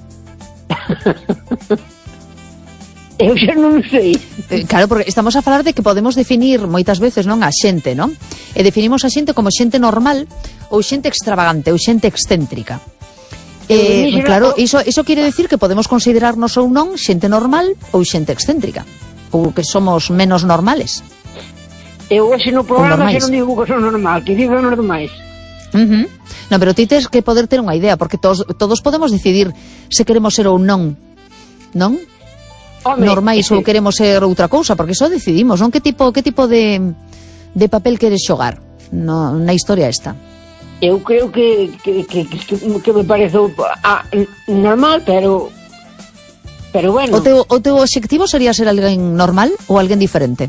Eu xa non sei. Eh, claro, porque estamos a falar de que podemos definir moitas veces, non, a xente, non? E definimos a xente como xente normal ou xente extravagante ou xente excéntrica. Eh, claro, iso, iso quere decir que podemos considerarnos ou non xente normal ou xente excéntrica, ou que somos menos normales. Eu hoxe no programa xa non digo que son normal, que digo nos demais. Uh-huh. No, pero ti tens que poder ter unha idea, porque todos, todos podemos decidir se queremos ser ou non, non? Home, normais sí. Ou queremos ser outra cousa, porque só decidimos, non? Que tipo, que tipo de, de papel queres xogar no, na historia esta? Eu creo que que, que, que, que me parece ah, normal, pero pero bueno. O teu, o teu obxectivo sería ser alguén normal ou alguén diferente?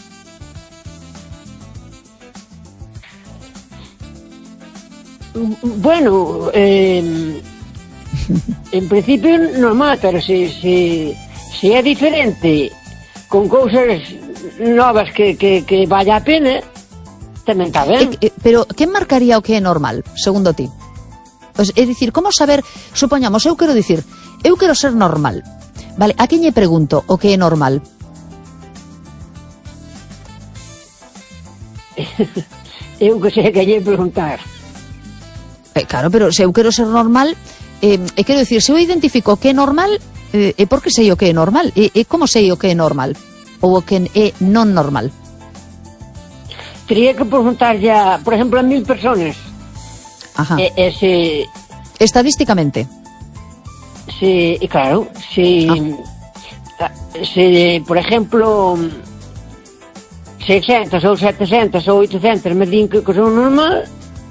Bueno, eh, en principio normal, pero se, se, se é diferente con cousas novas que, que, que vaya a pena, tamén está ben. E, e, pero que marcaría o que é normal, segundo ti? Pues, é dicir, como saber, supoñamos, eu quero dicir, eu quero ser normal, vale, a quen lle pregunto o que é normal? Eu que sei que lle preguntar. Eh, claro, pero se eu quero ser normal, eh, e quero dicir, se eu identifico o que é normal, eh, e por que sei o que é normal? E, e como sei o que é normal? Ou o que é non normal? Tería que preguntar ya, por exemplo, a mil personas. Ajá. E, e se... Estadísticamente. Se, e claro, se... Ah. Se, por exemplo, seiscentos ou setecentos ou oitocentos me din que, que son normal,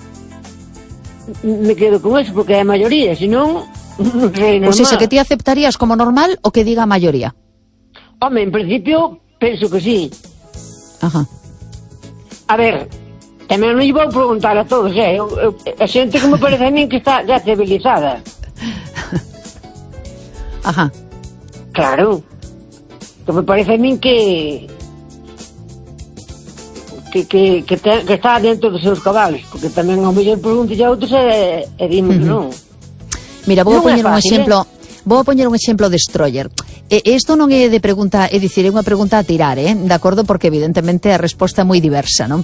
me quedo con eso, porque é a maioría, senón non sei normal. Ou seja, que ti aceptarías como normal o que diga a maioría? Home, en principio, penso que sí. Ajá. A ver, tamén non vou preguntar a todos, eh? Eu, eu, a xente que me parece a min que está ya civilizada. Ajá. Claro. Que me parece a min que... Que, que, que, te, que está dentro dos seus cabales, porque tamén ao mellor pregunto a outros e, e dimos uh-huh. non. Mira, vou non a poñer fácil, un exemplo, eh? vou a poñer un exemplo de Stroyer. E isto non é de pregunta, é dicir, é unha pregunta a tirar, eh? De acordo, porque evidentemente a resposta é moi diversa, non?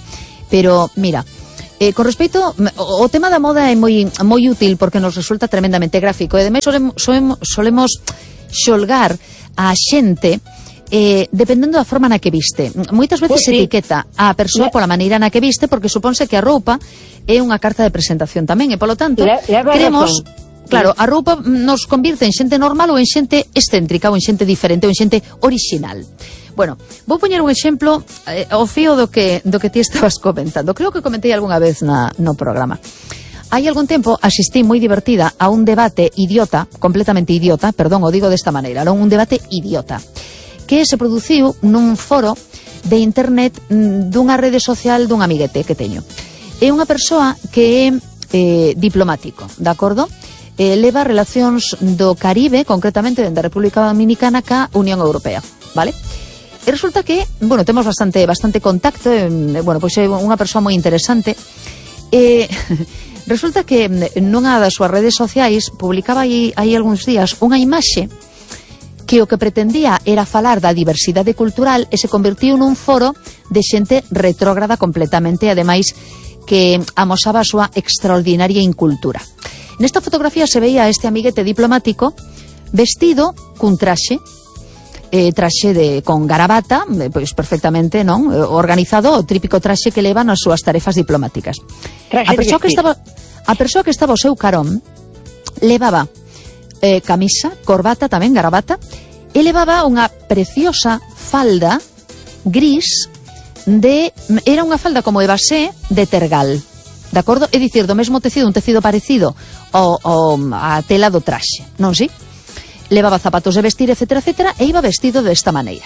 Pero, mira, eh, con respecto, o tema da moda é moi moi útil porque nos resulta tremendamente gráfico, e ademais solemos, solemos, solemos xolgar a xente eh, dependendo da forma na que viste. Moitas veces pues se sí. etiqueta a persoa pola maneira na que viste, porque supónse que a roupa é unha carta de presentación tamén, e polo tanto, le, le queremos... Claro, a roupa nos convirte en xente normal ou en xente excéntrica ou en xente diferente ou en xente orixinal. Bueno, vou poñer un exemplo eh, ao fío do que, do que ti estabas comentando. Creo que comentei algunha vez na, no programa. Hai algún tempo asistí moi divertida a un debate idiota, completamente idiota, perdón, o digo desta maneira, non un debate idiota, que se produciu nun foro de internet dunha rede social dun amiguete que teño. É unha persoa que é eh, diplomático, de acordo? Eh, leva relacións do Caribe, concretamente da República Dominicana, ca Unión Europea, vale? E resulta que, bueno, temos bastante bastante contacto, e, bueno, pois é unha persoa moi interesante. E resulta que nunha das súas redes sociais publicaba aí, aí algúns días unha imaxe que o que pretendía era falar da diversidade cultural e se convertiu nun foro de xente retrógrada completamente, ademais que amosaba a súa extraordinaria incultura. Nesta fotografía se veía a este amiguete diplomático vestido cun traxe, eh, traxe de, con garabata, eh, pois perfectamente, non? Organizado, o típico traxe que leva nas súas tarefas diplomáticas. A persoa que estaba, a persoa que estaba ao seu carón levaba eh, camisa, corbata, tamén garabata, e levaba unha preciosa falda gris de... Era unha falda como de basé de tergal, de acordo? É dicir, do mesmo tecido, un tecido parecido ao, ao, a tela do traxe, non si? Levaba zapatos de vestir, etcétera, etcétera, e iba vestido desta maneira.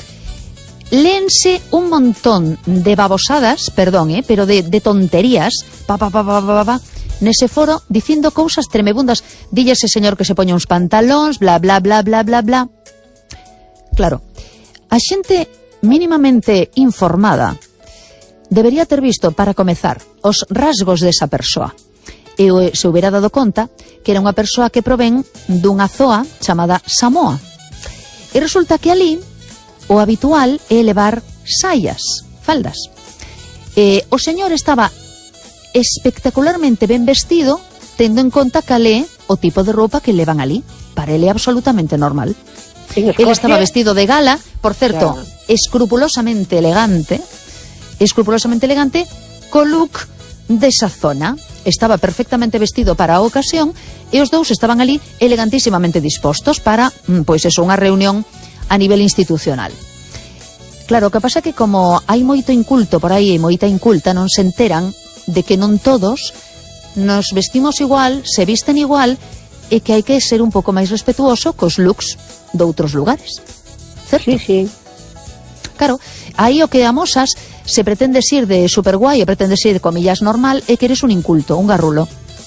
Léense un montón de babosadas, perdón, eh, pero de, de tonterías, pa, pa, pa, pa, pa, pa, nese foro, dicindo cousas tremebundas. Dille ese señor que se poña uns pantalóns, bla, bla, bla, bla, bla, bla. Claro, a xente mínimamente informada debería ter visto, para comezar, os rasgos desa persoa. E se houbera dado conta que era unha persoa que provén dunha zoa chamada Samoa. E resulta que ali o habitual é levar saias, faldas. E o señor estaba espectacularmente ben vestido, tendo en conta cal é o tipo de roupa que levan ali. Para ele é absolutamente normal. Ele estaba vestido de gala, por certo, claro, escrupulosamente elegante, escrupulosamente elegante, co look desa zona. Estaba perfectamente vestido para a ocasión e os dous estaban ali elegantísimamente dispostos para, pois eso, unha reunión a nivel institucional. Claro, o que pasa é que como hai moito inculto por aí e moita inculta, non se enteran de que non todos nos vestimos igual, se visten igual, e que hai que ser un pouco máis respetuoso cos looks de outros lugares, certo? Sí, sí. Claro, aí o que amosas, se pretendes ir de superguai e pretendes ir, comillas, normal, é que eres un inculto, un garrulo.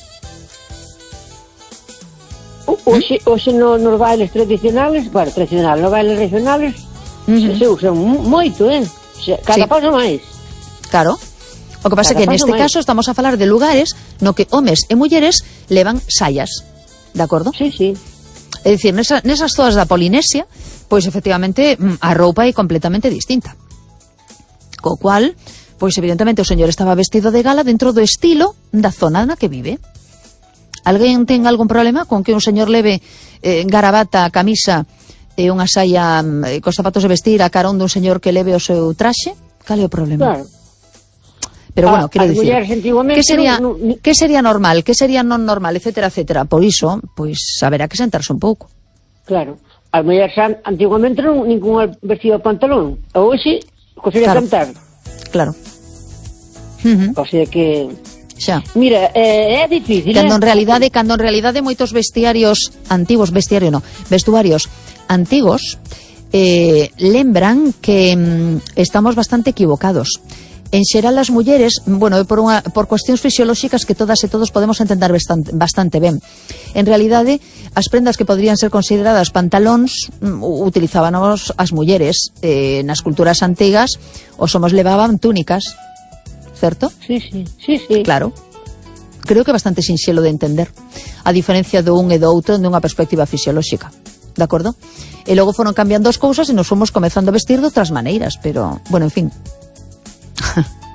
Oxe, oxe no, nos bailes tradicionales, bueno, tradicionales, nos bailes regionales, uh-huh, se, se usan moito, eh? Cada sí. paso máis. Claro. O que pasa é que neste máis. caso estamos a falar de lugares no que homes e mulleres levan saias, de acordo? Sí, sí. É dicir, nesa, nesas zonas da Polinesia, pois efectivamente a roupa é completamente distinta. Co cual, pois evidentemente o señor estaba vestido de gala dentro do estilo da zona na que vive. Alguén ten algún problema con que un señor leve eh, garabata, camisa e unha saia eh, cos zapatos de vestir a carón dun señor que leve o seu traxe? Cal é o problema? Claro. Pero bueno, ah, quero dicir, que sería, no, no, que sería normal, que sería non normal, etcétera, etcétera. Por iso, pois, haberá que sentarse un pouco. Claro. As mulleres antiguamente non ningún vestido de pantalón. Hoxe, cosería claro. cantar. Claro. Uh-huh. O sea que... Xa. Mira, eh, é difícil, cando eh? en realidade, cando en realidade moitos vestiarios antigos, vestiario no, vestuarios antigos eh, lembran que mm, estamos bastante equivocados. En xeral as mulleres, bueno, por, unha, por cuestións fisiolóxicas que todas e todos podemos entender bastante, bastante ben. En realidade, as prendas que podrían ser consideradas pantalóns utilizábanos as mulleres. Eh, nas culturas antigas os homos levaban túnicas, certo? Sí, sí, sí, sí. Claro. Creo que é bastante sinxelo de entender, a diferencia do un e do outro dunha perspectiva fisiolóxica, de acordo? E logo foron cambiando as cousas e nos fomos comezando a vestir de outras maneiras, pero, bueno, en fin.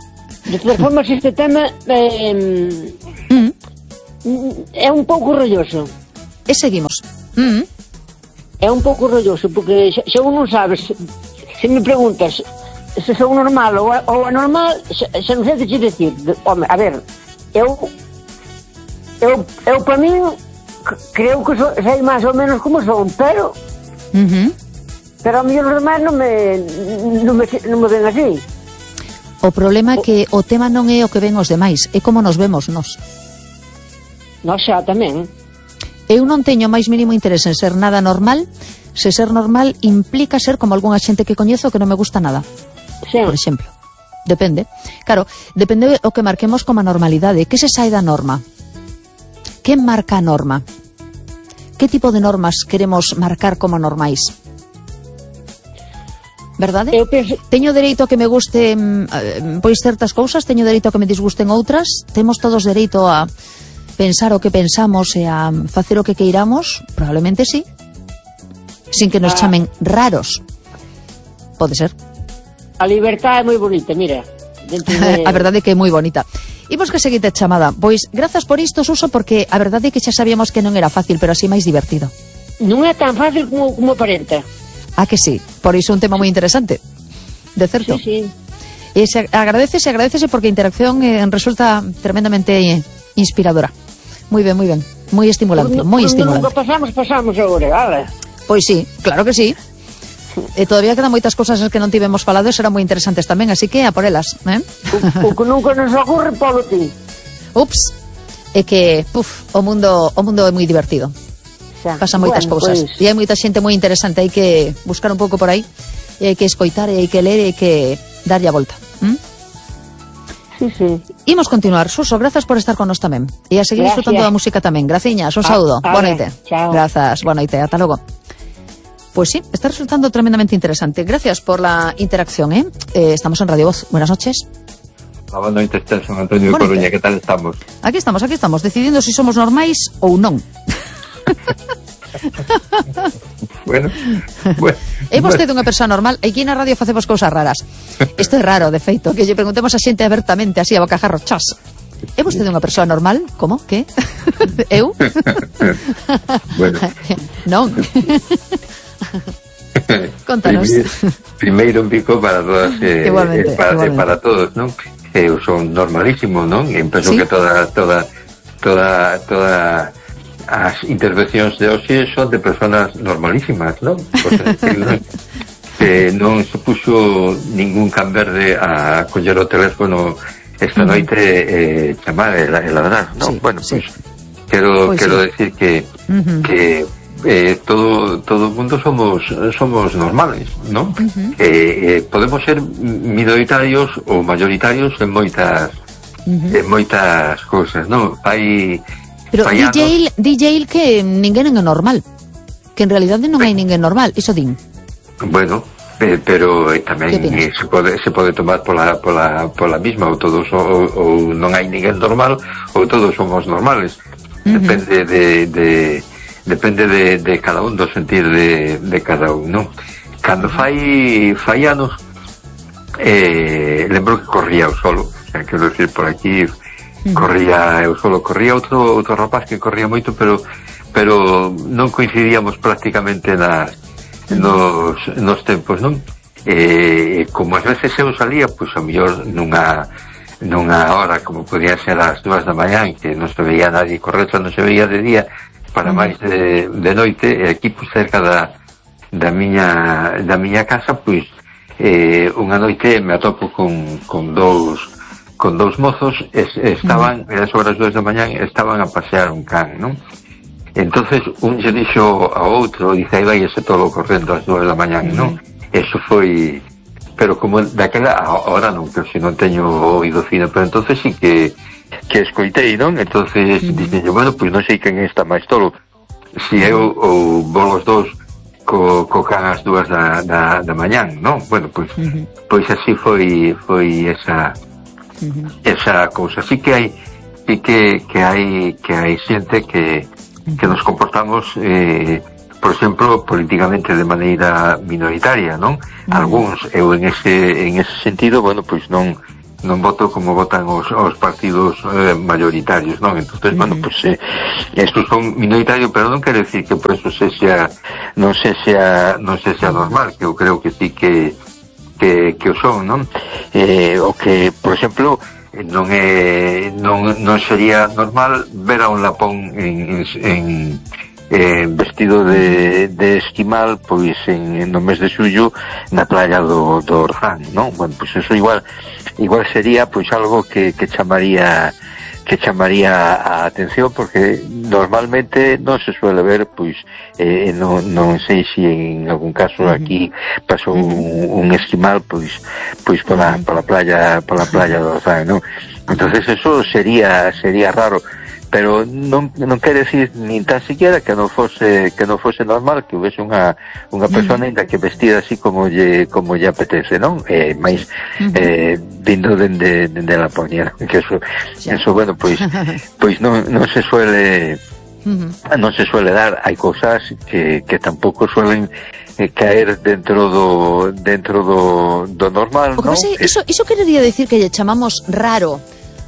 De todas formas, este tema eh, mm. é un pouco rolloso. E seguimos. Mm. É un pouco rolloso, porque se, se un non sabes, se, se me preguntas se son normal ou, ou anormal, se, se non sei te che decir. Home, a ver, eu eu, eu para mí creo que so, sei máis ou menos como son, pero uh-huh. pero a mí os demais non me non me, non me ven así. O problema é que o tema non é o que ven os demais, é como nos vemos nós. Nós xa tamén. Eu non teño máis mínimo interés en ser nada normal, se ser normal implica ser como algunha xente que coñezo que non me gusta nada. Sí. Por exemplo. Depende. Claro, depende o que marquemos como a normalidade. Que se sai da norma? Que marca a norma? Que tipo de normas queremos marcar como normais? Verdade? Eu penso... Teño dereito a que me gusten pois certas cousas, teño dereito a que me disgusten outras, temos todos dereito a pensar o que pensamos e a facer o que queiramos, probablemente sí, sin que nos ah. chamen raros. Pode ser. A libertad é moi bonita, mira. De... A verdade é que é moi bonita. Imos que seguinte chamada. Pois, grazas por isto, Suso, porque a verdade é que xa sabíamos que non era fácil, pero así máis divertido. Non é tan fácil como, como aparenta. Ah, que sí. Por iso é un tema moi interesante. De certo. Sí, sí. E se agradecese, agradecese porque a interacción eh, resulta tremendamente eh, inspiradora. Moi ben, moi ben. Moi estimulante, moi estimulante. Nunca pasamos, pasamos agora, vale? Pois sí, claro que sí. E todavía quedan moitas cousas que non tivemos falado e serán moi interesantes tamén, así que a por elas, eh? O, o que nunca nos ocorre, polo ti. Ups. É que, puf, o mundo o mundo é moi divertido. Xa. Pasan moitas Bueno, cousas. Pues... E hai moita xente moi interesante, hai que buscar un pouco por aí, e hai que escoitar, e hai que ler, e hai que darlle a volta. ¿Mm? Sí, sí. Imos continuar. Suso, grazas por estar con nos tamén. E a seguir Gracias. disfrutando da música tamén. Graciñas, un saúdo. A, a boa ver, noite. chao. Grazas, boa noite. Ata logo. Pues sí, está resultando tremendamente interesante. Gracias por la interacción, ¿eh? eh estamos en Radio Voz. Buenas noches. Buenas noches, Son Antonio de Coruña. ¿Qué tal estamos? Aquí estamos, aquí estamos, decidindo si somos normais ou non. Bueno, bueno. É vostede unha persoa normal? Aquí na radio facemos cousas raras. Isto é raro, de feito, que lle preguntemos a xente abertamente, así a bocajarro, chas. É vostede unha persoa normal? Como? Que? Eu? Bueno. Non. Contanos. Primeiro un pico para todas eh, igualmente, eh, para, igualmente. Eh, para todos, non? Eu son normalísimo, non? E penso ¿sí? que toda toda toda toda as intervencións de hoxe son de personas normalísimas, non? Pues, que, non que non supuxo ningún can verde a coller o teléfono esta noite e eh, chamar e ladrar, non? Sí, bueno, sí. Pues quero, pues quero sí. decir que uh-huh. que eh, todo todo o mundo somos somos normales, non? Uh-huh. eh, eh, podemos ser minoritarios ou mayoritarios en moitas uh-huh. en moitas cousas, non? Hai pero D J, D J que ninguén é normal, que en realidade non hai ninguén normal, iso din. Bueno, eh, pero eh, tamén eh, se pode se pode tomar pola pola pola mesma, ou todos ou, ou non hai ninguén normal ou todos somos normales. Uh-huh. Depende de, de depende de, de cada un, do sentir de, de cada un, non? Cando fai fai anos eh, lembro que corría eu solo, o sea, quero decir, por aquí uh-huh. corría eu solo, corría outro outro rapaz que corría moito, pero pero non coincidíamos prácticamente nas nos, nos tempos, non? Eh, como ás veces eu salía, pois a mellor nunha nunha hora como podía ser as dúas da mañán, que non se veía nadie correr, non se veía de día para máis de, de noite, e aquí pois cerca da, da miña da miña casa, pois eh, unha noite me atopo con, con dous con dous mozos, es, estaban uh-huh. sobre as dúas da mañán, estaban a pasear un can, non? Entonces un lle dixo ao outro, dice, aí vai ese tolo correndo ás dúas da mañán, uh-huh. non? Eso foi, pero como daquela ahora non, pero se non teño oído fino, pero entonces sí que que escoitei, non? Entonces uh-huh. dixen, bueno, pois non sei quen está máis tolo, si eu ou vos dous co, co can ás dúas da, da, da mañán, non? Bueno, pois uh-huh. pois así foi foi esa uh-huh. esa cousa. Así que hai sí que que hai que hai xente que que nos comportamos eh, por exemplo, políticamente de maneira minoritaria, non? Uh-huh. Algúns, eu en ese en ese sentido, bueno, pois non non voto como votan os, os partidos eh, mayoritarios, non? Entonces, uh-huh. bueno, pues eh, estos son minoritarios, pero non quere decir que por eso se sea, non se sea, non se sea normal, que eu creo que sí que que, que o son, non? Eh, o que, por exemplo, non é non, non sería normal ver a un lapón en, en, en vestido de, de esquimal, pois en, no mes de xullo na playa do, do Orzán, non? Bueno, pois eso igual igual sería pois algo que, que chamaría que chamaría a atención, porque normalmente non se suele ver, pois eh, non, non sei se en algún caso aquí pasou un, un esquimal pois pois pola, pola playa pola playa do Orzán, non? Entonces eso sería sería raro, pero non, non quere decir nin tan siquiera que non fose que non fose normal que houvese unha unha persona ainda que vestida así como lle como lle apetece, non? Eh, máis eh, vindo dende dende la poñera, que eso eso bueno, pois pois non non se suele non se suele dar, hai cousas que que tampouco suelen eh, caer dentro do dentro do do normal, non? Porque iso iso querería decir que lle chamamos raro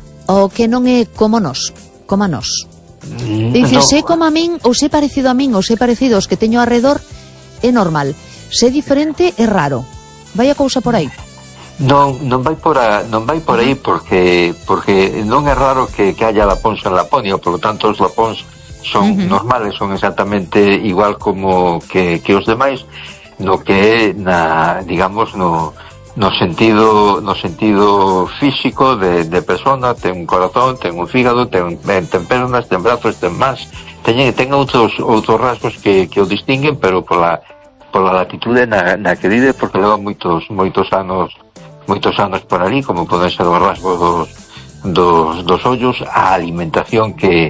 o que non é como nos. Como a nós. Dicir, no. Se como a min, ou se parecido a min, ou se parecido aos que teño arredor, é normal. Se diferente, é raro. Vai a cousa por aí? Non, non vai por a, non vai por aí porque porque non é raro que, que haya lapóns en Laponia, por lo tanto os lapóns son uh-huh. normales, son exactamente igual como que, que os demais, no que é na, digamos, no no sentido no sentido físico de, de persona, ten un corazón, ten un fígado, ten, ten pernas, ten brazos, ten más, ten, ten outros outros rasgos que, que o distinguen, pero pola pola latitude na, na que vive, porque leva moitos moitos anos moitos anos por ali, como poden ser os rasgos dos dos, dos ollos, a alimentación que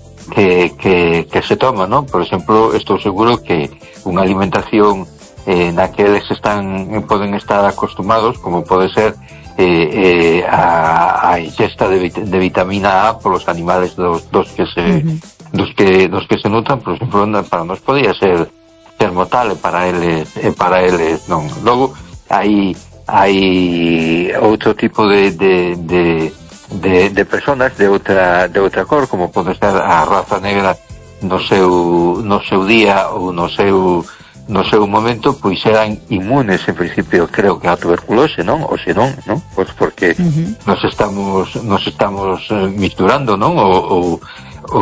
que, que, que se toma, non? Por exemplo, estou seguro que unha alimentación Eh, na que eles están poden estar acostumados, como pode ser eh, eh, a, a ingesta de, vit de vitamina A polos animales dos, dos que se uh-huh. dos que dos que se nutran, por exemplo, para nós podía ser ser mortal, e para eles e para eles non. Logo hai hai outro tipo de de, de, de, de personas de outra de outra cor, como pode ser a raza negra no seu no seu día ou no seu no seu momento, pois eran inmunes en principio, creo que a tuberculose, non? Ou se non, non? Pois porque uh-huh. nos estamos nos estamos eh, misturando, non? O, o, o,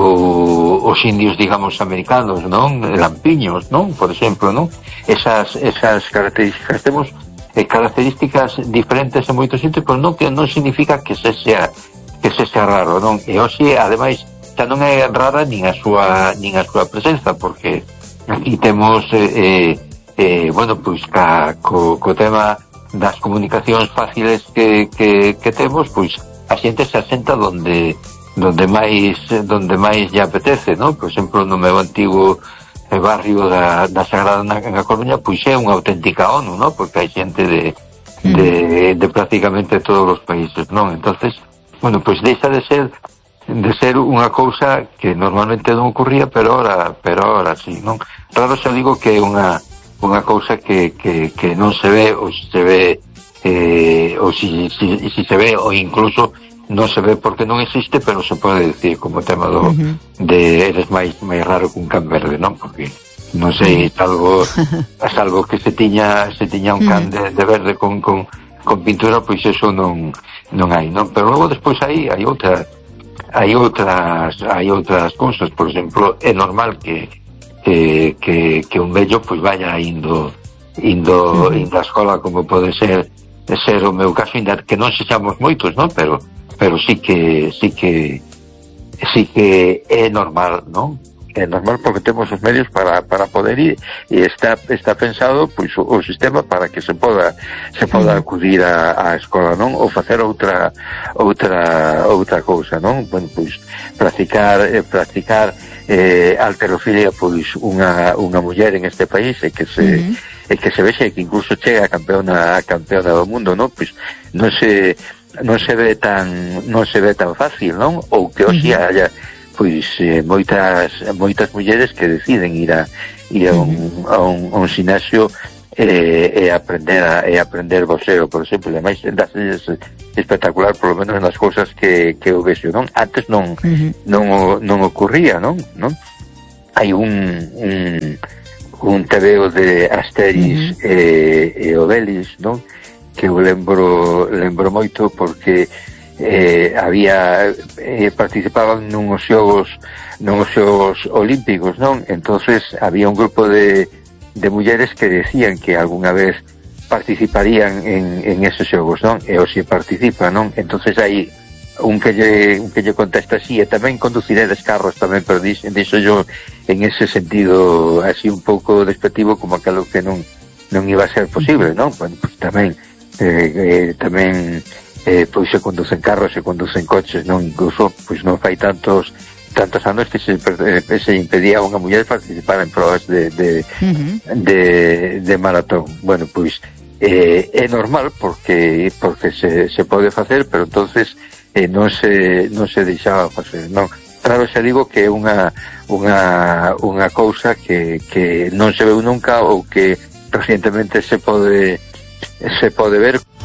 os indios, digamos, americanos, non? Lampiños, non? Por exemplo, non? Esas, esas características, temos eh, características diferentes en moitos sitios, pero non que non significa que se sea que se sea raro, non? E hoxe, ademais, xa non é rara nin a súa nin a súa presenza, porque aquí temos eh, eh, bueno, pois ca, co, co tema das comunicacións fáciles que, que, que temos, pois a xente se asenta donde donde máis donde máis lle apetece, non? Por exemplo, no meu antigo eh, barrio da, da Sagrada na, na Coruña, pois é unha auténtica ONU, non? Porque hai xente de, de, de prácticamente todos os países, non? Entonces, bueno, pois deixa de ser de ser unha cousa que normalmente non ocurría, pero ahora, pero ahora sí, non? Raro xa digo que é unha unha cousa que, que, que non se ve, ou se ve eh, ou si, si, si se ve, ou incluso non se ve porque non existe, pero se pode decir como tema do uh-huh. de eres máis máis raro que un can verde, non? Porque non sei, salvo salvo que se tiña se tiña un can de, de verde con, con, con pintura, pois eso non non hai, non? Pero logo despois aí hai outra hai outras hai outras cousas, por exemplo, é normal que que, que, que un vello pois vaya indo indo, indo a escola, como pode ser ser o meu caso, ainda que non sexamos moitos, non? Pero pero sí que sí que sí que é normal, non? É normal porque temos os medios para, para poder ir, e está está pensado pois o, o sistema para que se poda se poda acudir á, á escola, non? Ou facer outra outra outra cousa, non? Bueno, pois practicar eh, practicar eh, alterofilia, pois unha unha muller en este país e que se uh-huh. e que se vexe que incluso chega a campeona a campeona do mundo, non? Pois non se non se ve tan non se ve tan fácil, non? Ou que hoxe uh-huh. haya pois eh, moitas moitas mulleres que deciden ir a ir a un, a un, a un xinasio e, e aprender a, e aprender boxeo, por exemplo, e máis das espectacular, por lo menos nas cousas que, que eu vexo, non? Antes non uh-huh. non, non ocurría, non? non? Hai un, un un tebeo de Asterix uh-huh. e, e Obelix, non? Que eu lembro lembro moito porque eh, había eh, participaban nuns xogos nuns xogos olímpicos, non? Entonces había un grupo de de mulleres que decían que algunha vez participarían en, en esos xogos, non? E o se participa, non? Entonces hai un que lle, un que lle contesta así, e tamén conduciredes carros tamén, pero dixo, dixo yo en ese sentido así un pouco despectivo, como aquilo que non non iba a ser posible, non? Bueno, pues tamén eh, eh, tamén eh, pois se conducen carros, se conducen coches, non? Incluso pois non fai tantos tantos anos que se, se impedía a unha muller participar en probas de de, uh-huh. de, de maratón. Bueno, pois eh, é normal porque porque se, se pode facer, pero entonces eh, non se non se deixaba facer, non. Claro, xa digo que é unha unha unha cousa que que non se veu nunca ou que recientemente se pode se pode ver.